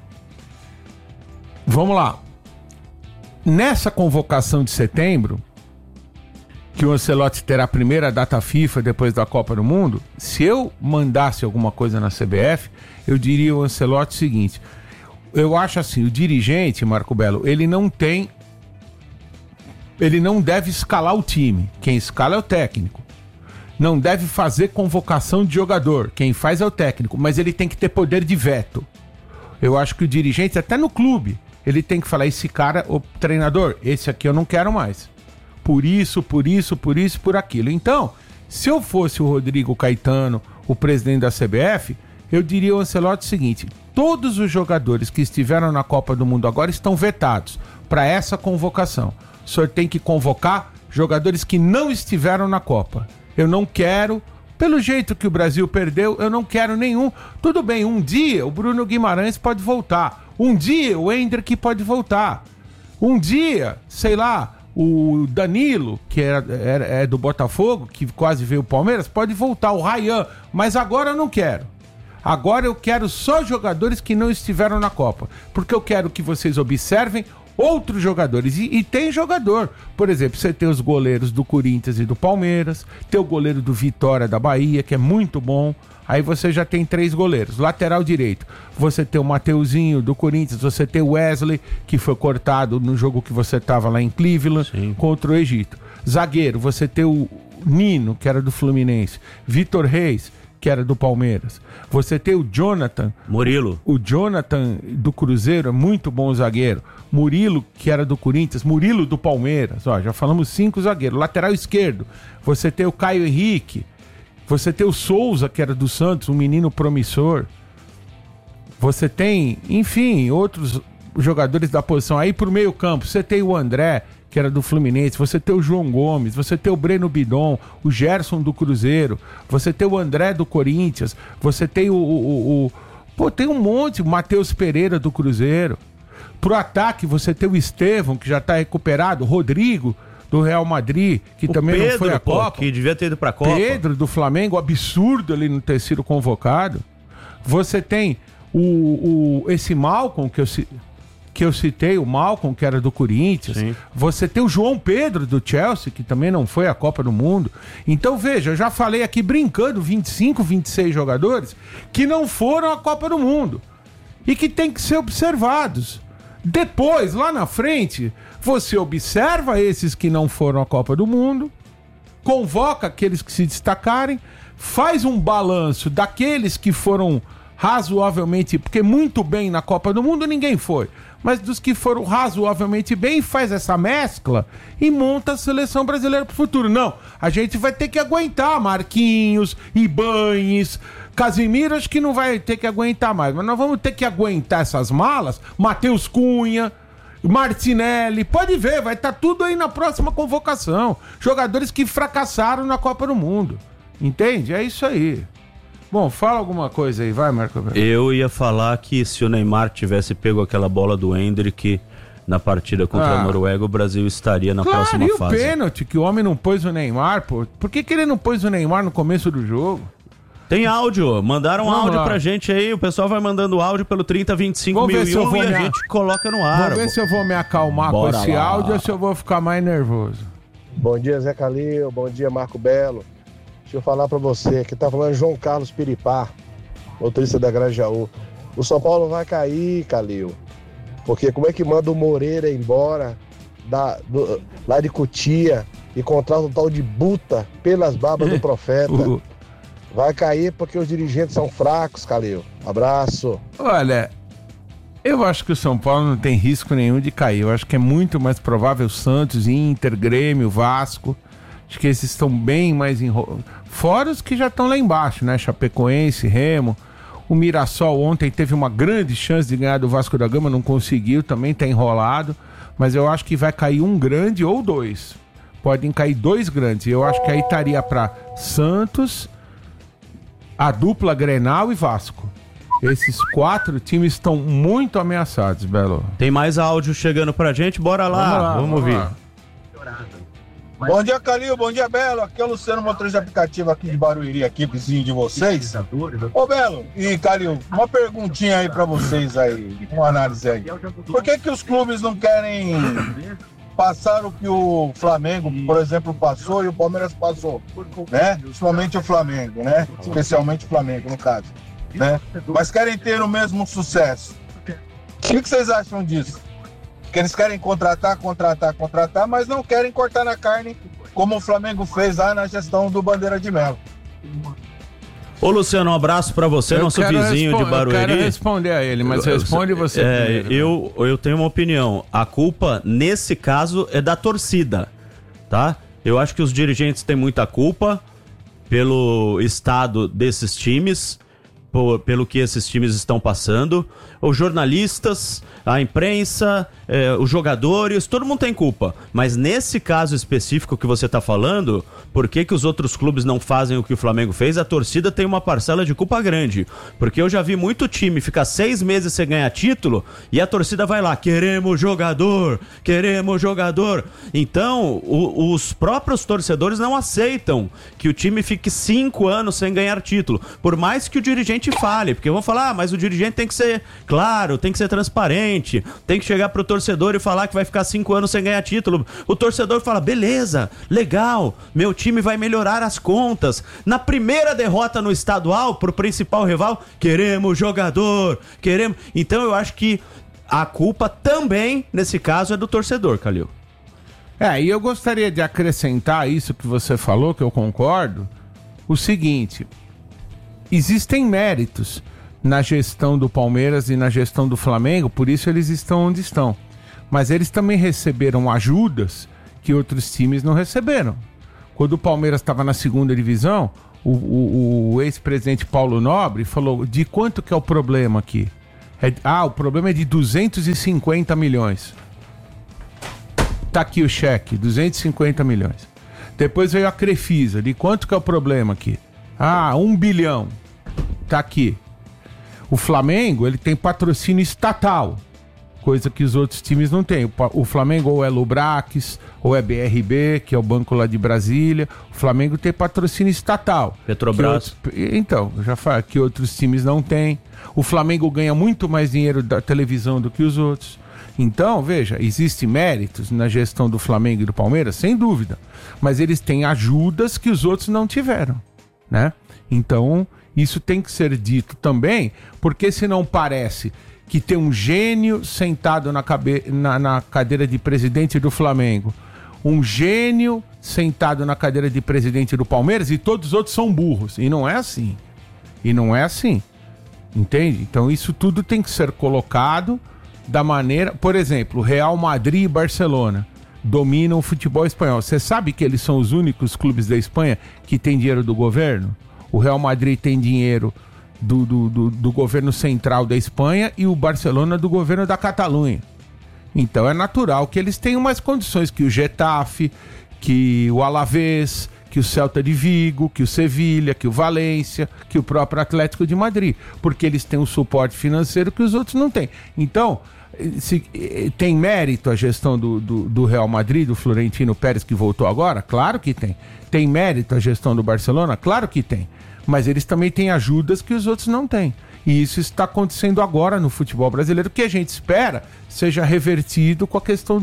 C: vamos lá. Nessa convocação de setembro, que o Ancelotti terá a primeira data FIFA depois da Copa do Mundo, se eu mandasse alguma coisa na CBF, eu diria ao Ancelotti o seguinte: eu acho assim, o dirigente, Marco Belo, ele não deve escalar o time. Quem escala é o técnico. Não deve fazer convocação de jogador. Quem faz é o técnico, mas ele tem que ter poder de veto. Eu acho que o dirigente, até no clube, ele tem que falar: esse cara, o treinador, esse aqui eu não quero mais. Por isso, por aquilo. Então, se eu fosse o Rodrigo Caetano, o presidente da CBF, eu diria ao Ancelotti o seguinte: todos os jogadores que estiveram na Copa do Mundo agora estão vetados para essa convocação. O senhor tem que convocar jogadores que não estiveram na Copa. Eu não quero, pelo jeito que o Brasil perdeu, eu não quero nenhum. Tudo bem, um dia o Bruno Guimarães pode voltar. Um dia o Hendrick pode voltar. Um dia, sei lá, o Danilo, que é do Botafogo, que quase veio o Palmeiras, pode voltar. O Ryan, mas agora eu não quero. Agora eu quero só jogadores que não estiveram na Copa. Porque eu quero que vocês observem outros jogadores. E tem jogador. Por exemplo, você tem os goleiros do Corinthians e do Palmeiras, tem o goleiro do Vitória da Bahia, que é muito bom. Aí você já tem 3 goleiros. Lateral direito, você tem o Mateuzinho do Corinthians, você tem o Wesley, que foi cortado no jogo que você estava lá em Cleveland, contra o Egito. Zagueiro, você tem o Nino, que era do Fluminense, Vitor Reis, que era do Palmeiras. Você tem o Jonathan
B: Murilo.
C: O Jonathan do Cruzeiro é muito bom zagueiro. Murilo, que era do Corinthians, Murilo do Palmeiras. Ó, já falamos 5 zagueiros. Lateral esquerdo, você tem o Caio Henrique. Você tem o Souza, que era do Santos, um menino promissor. Você tem, enfim, outros jogadores da posição. Aí pro meio campo, você tem o André, que era do Fluminense. Você tem o João Gomes. Você tem o Breno Bidon, o Gerson do Cruzeiro. Você tem o André do Corinthians. Você tem Pô, tem um monte. O Matheus Pereira do Cruzeiro. Pro ataque, você tem o Estevão, que já tá recuperado. O Rodrigo do Real Madrid, que também
B: Pedro,
C: não foi a Copa.
B: Que devia ter ido pra Copa.
C: Pedro do Flamengo, absurdo ele não ter sido convocado. Você tem esse Malcom que eu citei, o Malcom, que era do Corinthians. Sim. Você tem o João Pedro do Chelsea, que também não foi à Copa do Mundo. Então veja, eu já falei aqui brincando 25, 26 jogadores que não foram à Copa do Mundo e que tem que ser observados. Depois, lá na frente, você observa esses que não foram à Copa do Mundo, convoca aqueles que se destacarem, faz um balanço daqueles que foram razoavelmente, porque muito bem na Copa do Mundo ninguém foi, mas dos que foram razoavelmente bem, faz essa mescla e monta a seleção brasileira pro futuro. Não, a gente vai ter que aguentar Marquinhos, Ibañez, Casimiro, acho que não vai ter que aguentar mais, mas nós vamos ter que aguentar essas malas, Matheus Cunha, Martinelli, pode ver, vai estar tudo aí na próxima convocação. Jogadores que fracassaram na Copa do Mundo. Entende? É isso aí. Bom, fala alguma coisa aí, vai, Marco.
B: Eu ia falar que se o Neymar tivesse pego aquela bola do Endrick na partida contra a Noruega, o Brasil estaria na próxima fase.
C: E o pênalti que o homem não pôs o Neymar, pô? Por que ele não pôs o Neymar no começo do jogo?
B: Tem áudio, mandaram áudio pra gente aí, o pessoal vai mandando áudio pelo 3025.001 e a gente coloca no ar.
C: Vamos ver se eu vou me acalmar com esse áudio ou se eu vou ficar mais nervoso.
K: Bom dia, Zé Calil, bom dia, Marco Belo. Deixa eu falar pra você, que tá falando João Carlos Piripá, motorista da Grajaú. O São Paulo vai cair, Calil, porque como é que manda o Moreira embora lá de Cotia e contrata um tal de Buta pelas barbas do profeta? Vai cair porque os dirigentes são fracos, Calil. Abraço.
C: Olha, eu acho que o São Paulo não tem risco nenhum de cair. Eu acho que é muito mais provável Santos, Inter, Grêmio, Vasco. Acho que esses estão bem mais enrolados. Fora os que já estão lá embaixo, né? Chapecoense, Remo. O Mirassol ontem teve uma grande chance de ganhar do Vasco da Gama, não conseguiu, também tá enrolado. Mas eu acho que vai cair um grande ou 2. Podem cair 2 grandes. Eu acho que aí estaria para Santos, a dupla Grenal e Vasco. Esses 4 times estão muito ameaçados, Belo.
B: Tem mais áudio chegando pra gente, bora lá, vamos ouvir.
L: Bom dia, Calil, bom dia, Belo. Aqui é o Luciano, motorista de aplicativo aqui de Barueri, aqui, vizinho de vocês. Ô, Belo e Calil, uma perguntinha aí pra vocês aí, uma análise aí. Por que os clubes não querem passar o que o Flamengo, por exemplo, passou e o Palmeiras passou, né? Principalmente o Flamengo, né? Especialmente o Flamengo, no caso, né? Mas querem ter o mesmo sucesso. O que vocês acham disso? Que eles querem contratar, mas não querem cortar na carne, como o Flamengo fez lá na gestão do Bandeira de Melo.
B: Ô Luciano, um abraço pra você, nosso vizinho de Barueri.
C: Eu quero responder a ele, mas responde você primeiro.
B: Eu tenho uma opinião. A culpa, nesse caso, é da torcida, tá? Eu acho que os dirigentes têm muita culpa pelo estado desses times, pelo que esses times estão passando. Os jornalistas, a imprensa, os jogadores, todo mundo tem culpa. Mas nesse caso específico que você está falando, por que os outros clubes não fazem o que o Flamengo fez? A torcida tem uma parcela de culpa grande. Porque eu já vi muito time ficar 6 meses sem ganhar título e a torcida vai lá, queremos jogador. Então, os próprios torcedores não aceitam que o time fique 5 anos sem ganhar título. Por mais que o dirigente fale, porque vão falar, mas o dirigente tem que ser... claro, tem que ser transparente, tem que chegar pro torcedor e falar que vai ficar 5 anos sem ganhar título. O torcedor fala, beleza, legal, meu time vai melhorar as contas. Na primeira derrota no estadual, pro principal rival, queremos jogador, queremos... Então eu acho que a culpa também, nesse caso, é do torcedor, Calil.
C: E eu gostaria de acrescentar isso que você falou, que eu concordo, o seguinte, existem méritos na gestão do Palmeiras e na gestão do Flamengo, por isso eles estão onde estão. Mas eles também receberam ajudas que outros times não receberam. Quando o Palmeiras estava na segunda divisão, o ex-presidente Paulo Nobre falou, de quanto que é o problema aqui? O problema é de 250 milhões. Tá aqui o cheque, 250 milhões. Depois veio a Crefisa, de quanto que é o problema aqui? 1 bilhão. Tá aqui. O Flamengo, ele tem patrocínio estatal, coisa que os outros times não têm. O Flamengo ou é Lubrax, ou é BRB, que é o banco lá de Brasília. O Flamengo tem patrocínio estatal.
B: Petrobras.
C: Então, já falei que outros times não têm. O Flamengo ganha muito mais dinheiro da televisão do que os outros. Então, veja, existem méritos na gestão do Flamengo e do Palmeiras, sem dúvida. Mas eles têm ajudas que os outros não tiveram, né? Então, isso tem que ser dito também, porque senão parece que tem um gênio sentado na cadeira de presidente do Flamengo, um gênio sentado na cadeira de presidente do Palmeiras e todos os outros são burros. E não é assim. Entende? Então, isso tudo tem que ser colocado da maneira... Por exemplo, Real Madrid e Barcelona dominam o futebol espanhol. Você sabe que eles são os únicos clubes da Espanha que têm dinheiro do governo? O Real Madrid tem dinheiro do governo central da Espanha e o Barcelona do governo da Catalunha. Então é natural que eles tenham mais condições que o Getafe, que o Alavés, que o Celta de Vigo, que o Sevilha, que o Valência, que o próprio Atlético de Madrid, porque eles têm um suporte financeiro que os outros não têm. Então, tem mérito a gestão do Real Madrid, do Florentino Pérez, que voltou agora? Claro que tem. Tem mérito a gestão do Barcelona? Claro que tem. Mas eles também têm ajudas que os outros não têm. E isso está acontecendo agora no futebol brasileiro, que a gente espera seja revertido com a questão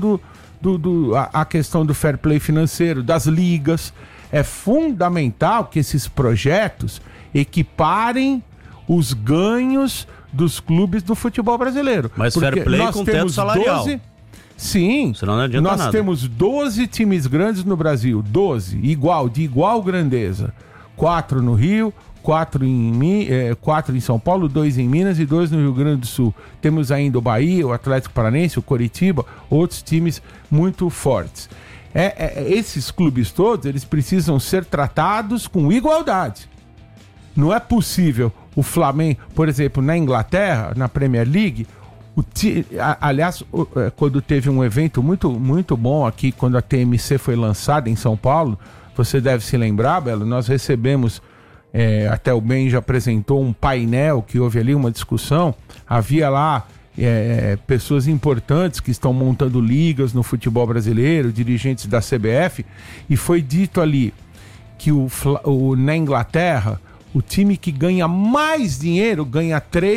C: a questão do fair play financeiro, das ligas. É fundamental que esses projetos equiparem os ganhos dos clubes do futebol brasileiro.
B: Mas fair play com teto salarial.
C: Sim,
B: senão não adianta nada.
C: Temos 12 times grandes no Brasil, 12, de igual grandeza. 4 no Rio, 4 em São Paulo, 2 em Minas e 2 no Rio Grande do Sul. Temos ainda o Bahia, o Atlético Paranaense, o Coritiba, outros times muito fortes. Esses clubes todos, eles precisam ser tratados com igualdade. Não é possível o Flamengo, por exemplo, na Inglaterra, na Premier League, aliás, quando teve um evento muito, muito bom aqui, quando a TMC foi lançada em São Paulo, você deve se lembrar, Belo, nós recebemos, até o Ben já apresentou um painel que houve ali uma discussão, havia lá pessoas importantes que estão montando ligas no futebol brasileiro, dirigentes da CBF, e foi dito ali que na Inglaterra, o time que ganha mais dinheiro ganha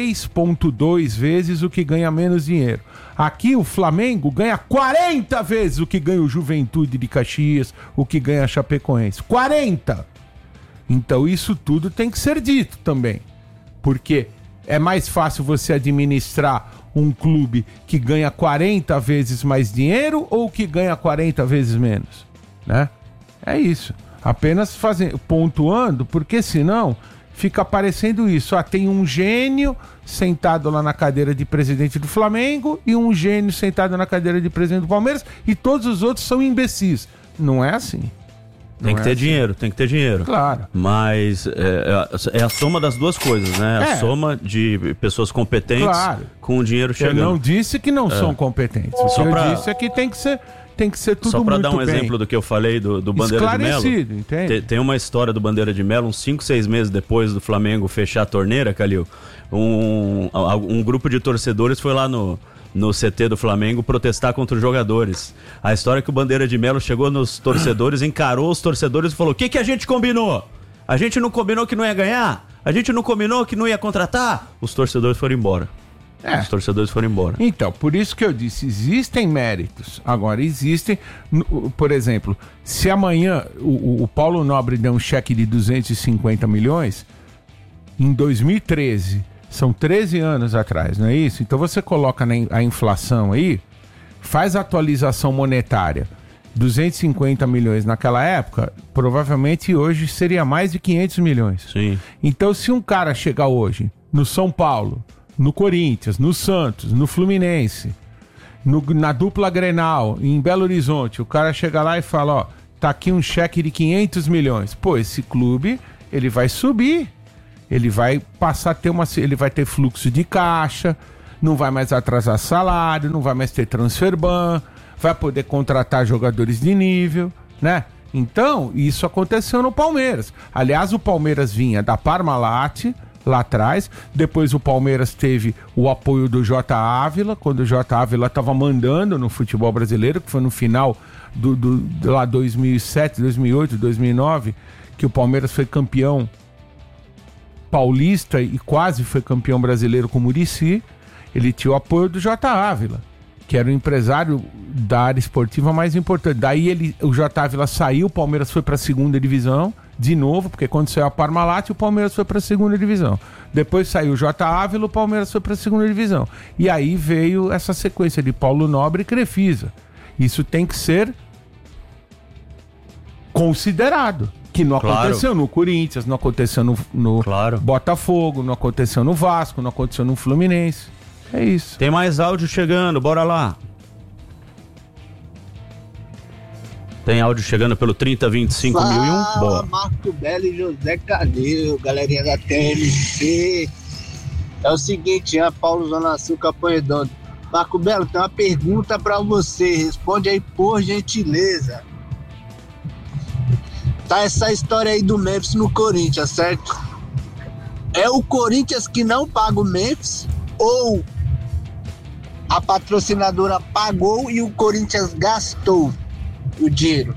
C: 3,2 vezes o que ganha menos dinheiro. Aqui o Flamengo ganha 40 vezes o que ganha o Juventude de Caxias, o que ganha a Chapecoense. 40! Então isso tudo tem que ser dito também. Porque é mais fácil você administrar um clube que ganha 40 vezes mais dinheiro ou que ganha 40 vezes menos, né? É isso. Apenas pontuando, porque senão fica aparecendo isso. Tem um gênio sentado lá na cadeira de presidente do Flamengo e um gênio sentado na cadeira de presidente do Palmeiras e todos os outros são imbecis. Não é assim.
B: Tem que ter dinheiro.
C: Claro.
B: Mas é a soma das duas coisas, né? A soma de pessoas competentes com o dinheiro chegando.
C: Eu não disse que não são competentes. O que eu disse é que tem que ser tudo
B: só para
C: muito
B: dar um
C: bem.
B: exemplo do que eu falei do Bandeira de Melo.
C: Entende?
B: Tem uma história do Bandeira de Melo, uns 5, 6 meses depois do Flamengo fechar a torneira, Calil. Um grupo de torcedores foi lá no CT do Flamengo protestar contra os jogadores. A história é que o Bandeira de Melo chegou nos torcedores, encarou os torcedores e falou: o que a gente combinou? A gente não combinou que não ia ganhar? A gente não combinou que não ia contratar? Os torcedores foram embora. Os torcedores foram embora.
C: Então, por isso que eu disse, existem méritos. Agora, existem, por exemplo, se amanhã o Paulo Nobre der um cheque de 250 milhões, em 2013, são 13 anos atrás, não é isso? Então você coloca a inflação aí, faz a atualização monetária, 250 milhões naquela época, provavelmente hoje seria mais de 500 milhões.
B: Sim.
C: Então, se um cara chegar hoje no São Paulo, no Corinthians, no Santos, no Fluminense, na dupla Grenal, em Belo Horizonte, o cara chega lá e fala, ó, tá aqui um cheque de 500 milhões. Pô, esse clube, ele vai subir, ele vai passar a ter ele vai ter fluxo de caixa, não vai mais atrasar salário, não vai mais ter transfer ban, vai poder contratar jogadores de nível, né? Então, isso aconteceu no Palmeiras. Aliás, o Palmeiras vinha da Parmalat, lá atrás, depois o Palmeiras teve o apoio do J. Ávila, quando o J. Ávila estava mandando no futebol brasileiro, que foi no final lá 2007, 2008, 2009, que o Palmeiras foi campeão paulista e quase foi campeão brasileiro com o Muricy. Ele tinha o apoio do J. Ávila, que era o empresário da área esportiva mais importante. Daí o J. Ávila saiu, o Palmeiras foi para a segunda divisão, de novo, porque quando saiu a Parmalat, o Palmeiras foi para a segunda divisão. Depois saiu o J. Ávila, o Palmeiras foi para a segunda divisão. E aí veio essa sequência de Paulo Nobre e Crefisa. Isso tem que ser considerado. Que não aconteceu no Corinthians, não aconteceu no Botafogo, não aconteceu no Vasco, não aconteceu no Fluminense. É isso.
B: Tem mais áudio chegando, bora lá. Tem áudio chegando pelo 3025.001. Boa.
M: Marco Belo e José Calil, galerinha da TMC. É o seguinte, Paulo Zona Sul, Capão Redondo. Marco Belo, tem uma pergunta pra você. Responde aí, por gentileza. Tá essa história aí do Memphis no Corinthians, certo? É o Corinthians que não paga o Memphis ou a patrocinadora pagou e o Corinthians gastou o dinheiro?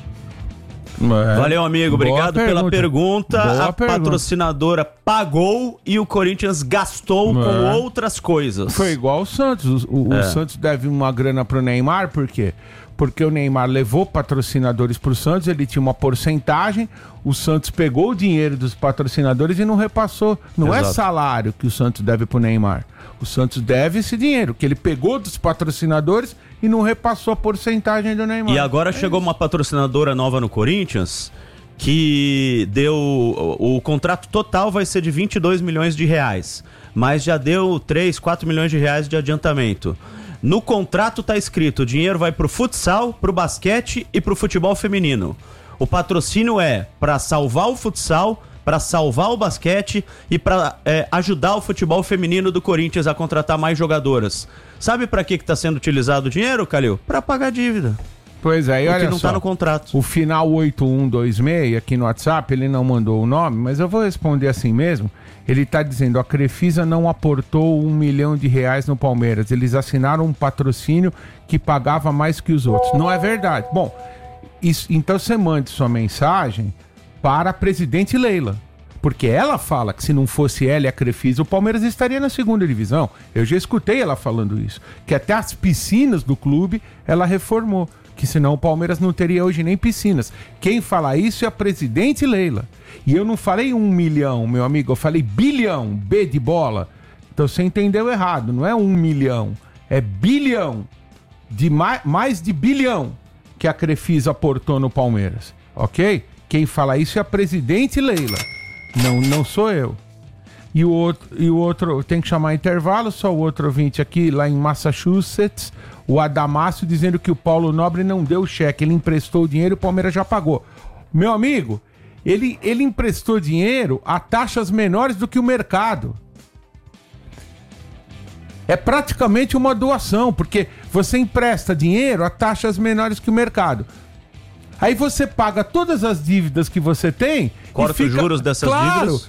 B: Valeu, amigo. Obrigado pela pergunta. Patrocinadora pagou e o Corinthians gastou com outras coisas.
C: Foi igual o Santos. O Santos deve uma grana pro Neymar, por quê? Porque o Neymar levou patrocinadores pro Santos, ele tinha uma porcentagem, o Santos pegou o dinheiro dos patrocinadores e não repassou. Não é salário que o Santos deve pro Neymar. O Santos deve esse dinheiro, que ele pegou dos patrocinadores e não repassou a porcentagem do Neymar.
B: E agora chegou uma patrocinadora nova no Corinthians que deu... O contrato total vai ser de 22 milhões de reais, mas já deu 3, 4 milhões de reais de adiantamento. No contrato tá escrito, o dinheiro vai pro futsal, pro basquete e pro futebol feminino. O patrocínio é para salvar o futsal, para salvar o basquete e para ajudar o futebol feminino do Corinthians a contratar mais jogadoras. Sabe para que tá sendo utilizado o dinheiro, Calil? Para pagar dívida.
C: Pois é, e olha
B: que não
C: só,
B: tá no contrato.
C: O final 8126 aqui no WhatsApp, ele não mandou o nome, mas eu vou responder assim mesmo. Ele tá dizendo, a Crefisa não aportou R$1 milhão no Palmeiras. Eles assinaram um patrocínio que pagava mais que os outros. Não é verdade. Bom, então você mande sua mensagem para a presidente Leila. Porque ela fala que se não fosse ela e a Crefisa, o Palmeiras estaria na segunda divisão. Eu já escutei ela falando isso. Que até as piscinas do clube ela reformou. Que senão o Palmeiras não teria hoje nem piscinas. Quem fala isso é a presidente Leila. E eu não falei 1 milhão, meu amigo, eu falei bilhão, B de bola. Então você entendeu errado, não é 1 milhão, é bilhão. De mais de bilhão que a Crefisa aportou no Palmeiras, ok? Quem fala isso é a presidente Leila, não sou eu. E o outro tem que chamar intervalo, só o outro ouvinte aqui, lá em Massachusetts, o Adamácio, dizendo que o Paulo Nobre não deu o cheque, ele emprestou o dinheiro e o Palmeiras já pagou. Meu amigo, ele emprestou dinheiro a taxas menores do que o mercado. É praticamente uma doação, porque você empresta dinheiro a taxas menores que o mercado. Aí você paga todas as dívidas que você tem.
B: Corta os juros dessas dívidas.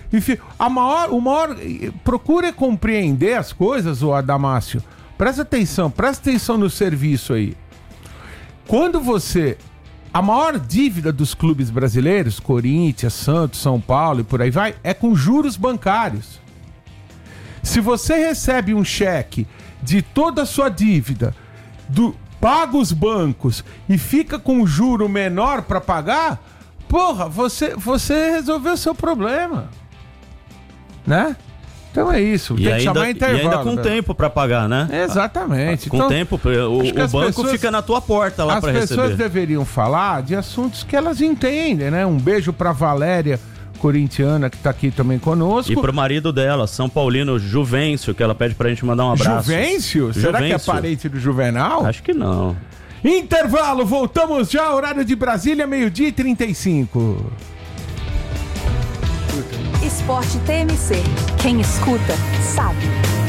C: Procure compreender as coisas, ô Adamácio. Presta atenção no serviço aí. Quando a maior dívida dos clubes brasileiros, Corinthians, Santos, São Paulo e por aí vai, é com juros bancários. Se você recebe um cheque de toda a sua dívida, paga os bancos e fica com um juro menor para pagar, porra, você resolveu o seu problema, né? Então é isso, tem que chamar intervalo.
B: E ainda com tempo para pagar, né?
C: Exatamente.
B: Com tempo, o banco fica na tua porta lá para receber. As pessoas
C: deveriam falar de assuntos que elas entendem, né? Um beijo para Valéria, corintiana, que tá aqui também conosco.
B: E pro marido dela, São Paulino, Juvencio, que ela pede pra gente mandar um abraço.
C: Juvencio? Será que é parente do Juvenal?
B: Acho que não.
C: Intervalo, voltamos já, horário de Brasília, 12h35.
N: Esporte TMC. Quem escuta, sabe.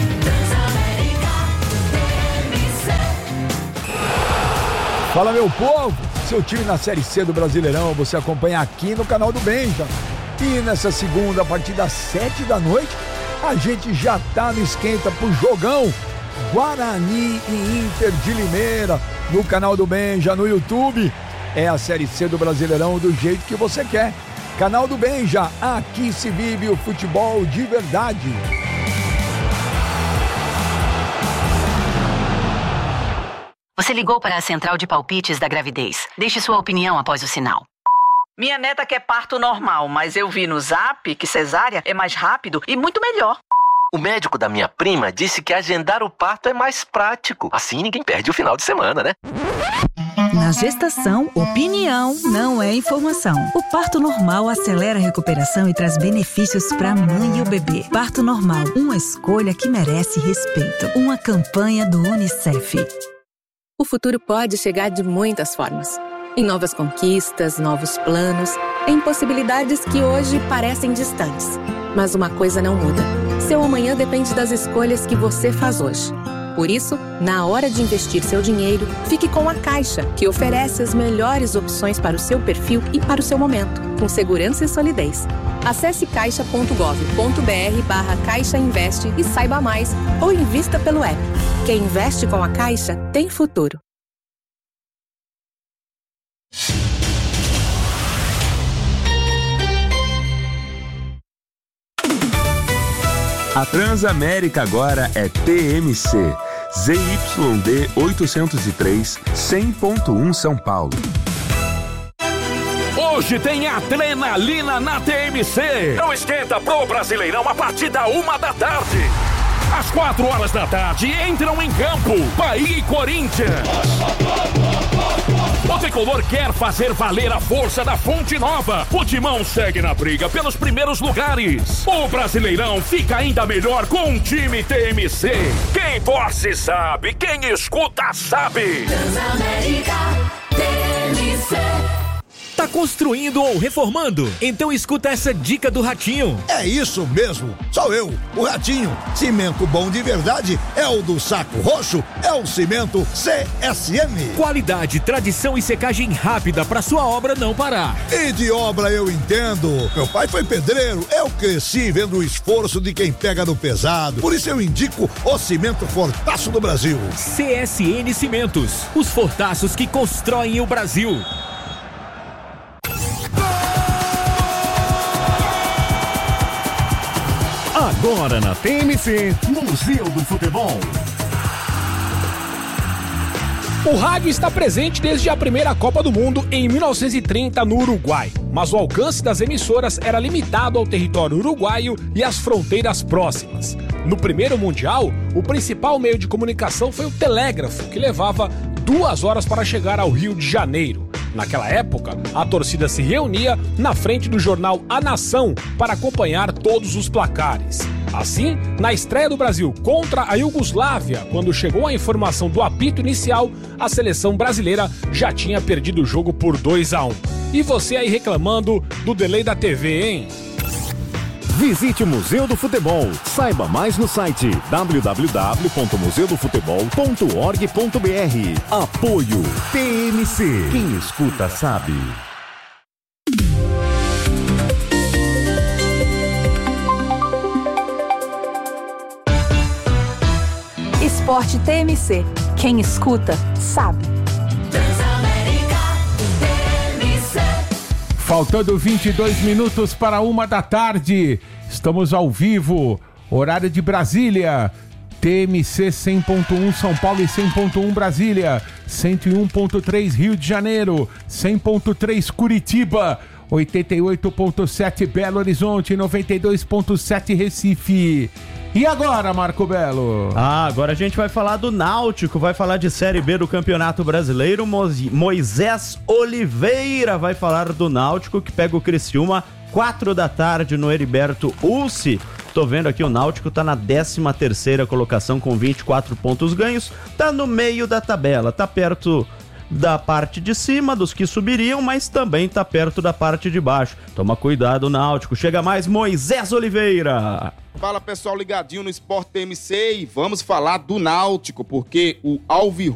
O: Fala, meu povo! Seu time na Série C do Brasileirão, você acompanha aqui no canal do Benja. E nessa segunda, a partir das 7 da noite, a gente já tá no esquenta pro jogão Guarani e Inter de Limeira, no canal do Benja, no YouTube. É a Série C do Brasileirão do jeito que você quer. Canal do Benja, aqui se vive o futebol de verdade.
P: Você ligou para a central de palpites da gravidez. Deixe sua opinião após o sinal.
Q: Minha neta quer parto normal, mas eu vi no Zap que cesárea é mais rápido e muito melhor.
R: O médico da minha prima disse que agendar o parto é mais prático. Assim ninguém perde o final de semana, né?
S: Na gestação, opinião não é informação. O parto normal acelera a recuperação e traz benefícios para a mãe e o bebê. Parto normal, uma escolha que merece respeito. Uma campanha do UNICEF.
T: O futuro pode chegar de muitas formas. Em novas conquistas, novos planos, em possibilidades que hoje parecem distantes. Mas uma coisa não muda. Seu amanhã depende das escolhas que você faz hoje. Por isso, na hora de investir seu dinheiro, fique com a Caixa, que oferece as melhores opções para o seu perfil e para o seu momento, com segurança e solidez. Acesse caixa.gov.br/Caixa Investe e saiba mais, ou invista pelo app. Quem investe com a Caixa tem futuro.
U: A Transamérica agora é TMC. ZYD 803, 100.1 São Paulo.
V: Hoje tem adrenalina na TMC. Não esquenta pro Brasileirão a partir da 1 da tarde. Às 4 horas da tarde entram em campo Bahia e Corinthians. O tricolor quer fazer valer a força da Fonte Nova. O Timão segue na briga pelos primeiros lugares. O Brasileirão fica ainda melhor com um time TMC. Quem torce sabe, quem escuta sabe.
W: Transamérica TMC. Tá construindo ou reformando? Então escuta essa dica do Ratinho.
X: É isso mesmo, sou eu, o Ratinho. Cimento bom de verdade é o do Saco Roxo, é o cimento CSM.
W: Qualidade, tradição e secagem rápida para sua obra não parar.
X: E de obra eu entendo. Meu pai foi pedreiro, eu cresci vendo o esforço de quem pega no pesado. Por isso eu indico o cimento Fortaço do Brasil.
W: CSN Cimentos, os fortaços que constroem o Brasil.
Y: Agora na TMC, Museu do Futebol.
Z: O rádio está presente desde a primeira Copa do Mundo em 1930 no Uruguai, mas o alcance das emissoras era limitado ao território uruguaio e às fronteiras próximas. No primeiro Mundial, o principal meio de comunicação foi o telégrafo, que levava 2 horas para chegar ao Rio de Janeiro. Naquela época, a torcida se reunia na frente do jornal A Nação para acompanhar todos os placares. Assim, na estreia do Brasil contra a Iugoslávia, quando chegou a informação do apito inicial, a seleção brasileira já tinha perdido o jogo por 2-1. E você aí reclamando do delay da TV, hein?
Y: Visite o Museu do Futebol. Saiba mais no site www.museudofutebol.org.br. Apoio TMC. Quem escuta sabe.
N: Esporte TMC. Quem escuta sabe.
C: Faltando 22 minutos para 1 da tarde, estamos ao vivo. Horário de Brasília, TMC 100.1 São Paulo e 100.1 Brasília, 101.3 Rio de Janeiro, 100.3 Curitiba, 88.7 Belo Horizonte, 92.7 Recife. E agora, Marco Belo?
B: Agora a gente vai falar do Náutico, vai falar de Série B do Campeonato Brasileiro. Moisés Oliveira vai falar do Náutico, que pega o Criciúma 4 da tarde no Heriberto Ulce. Tô vendo aqui, o Náutico tá na 13ª colocação com 24 pontos ganhos, tá no meio da tabela, tá perto da parte de cima dos que subiriam, mas também tá perto da parte de baixo. Toma cuidado, Náutico. Chega mais Moisés Oliveira.
A: Fala, pessoal, ligadinho no Sport TMC, e vamos falar do Náutico, porque o Alvirrubro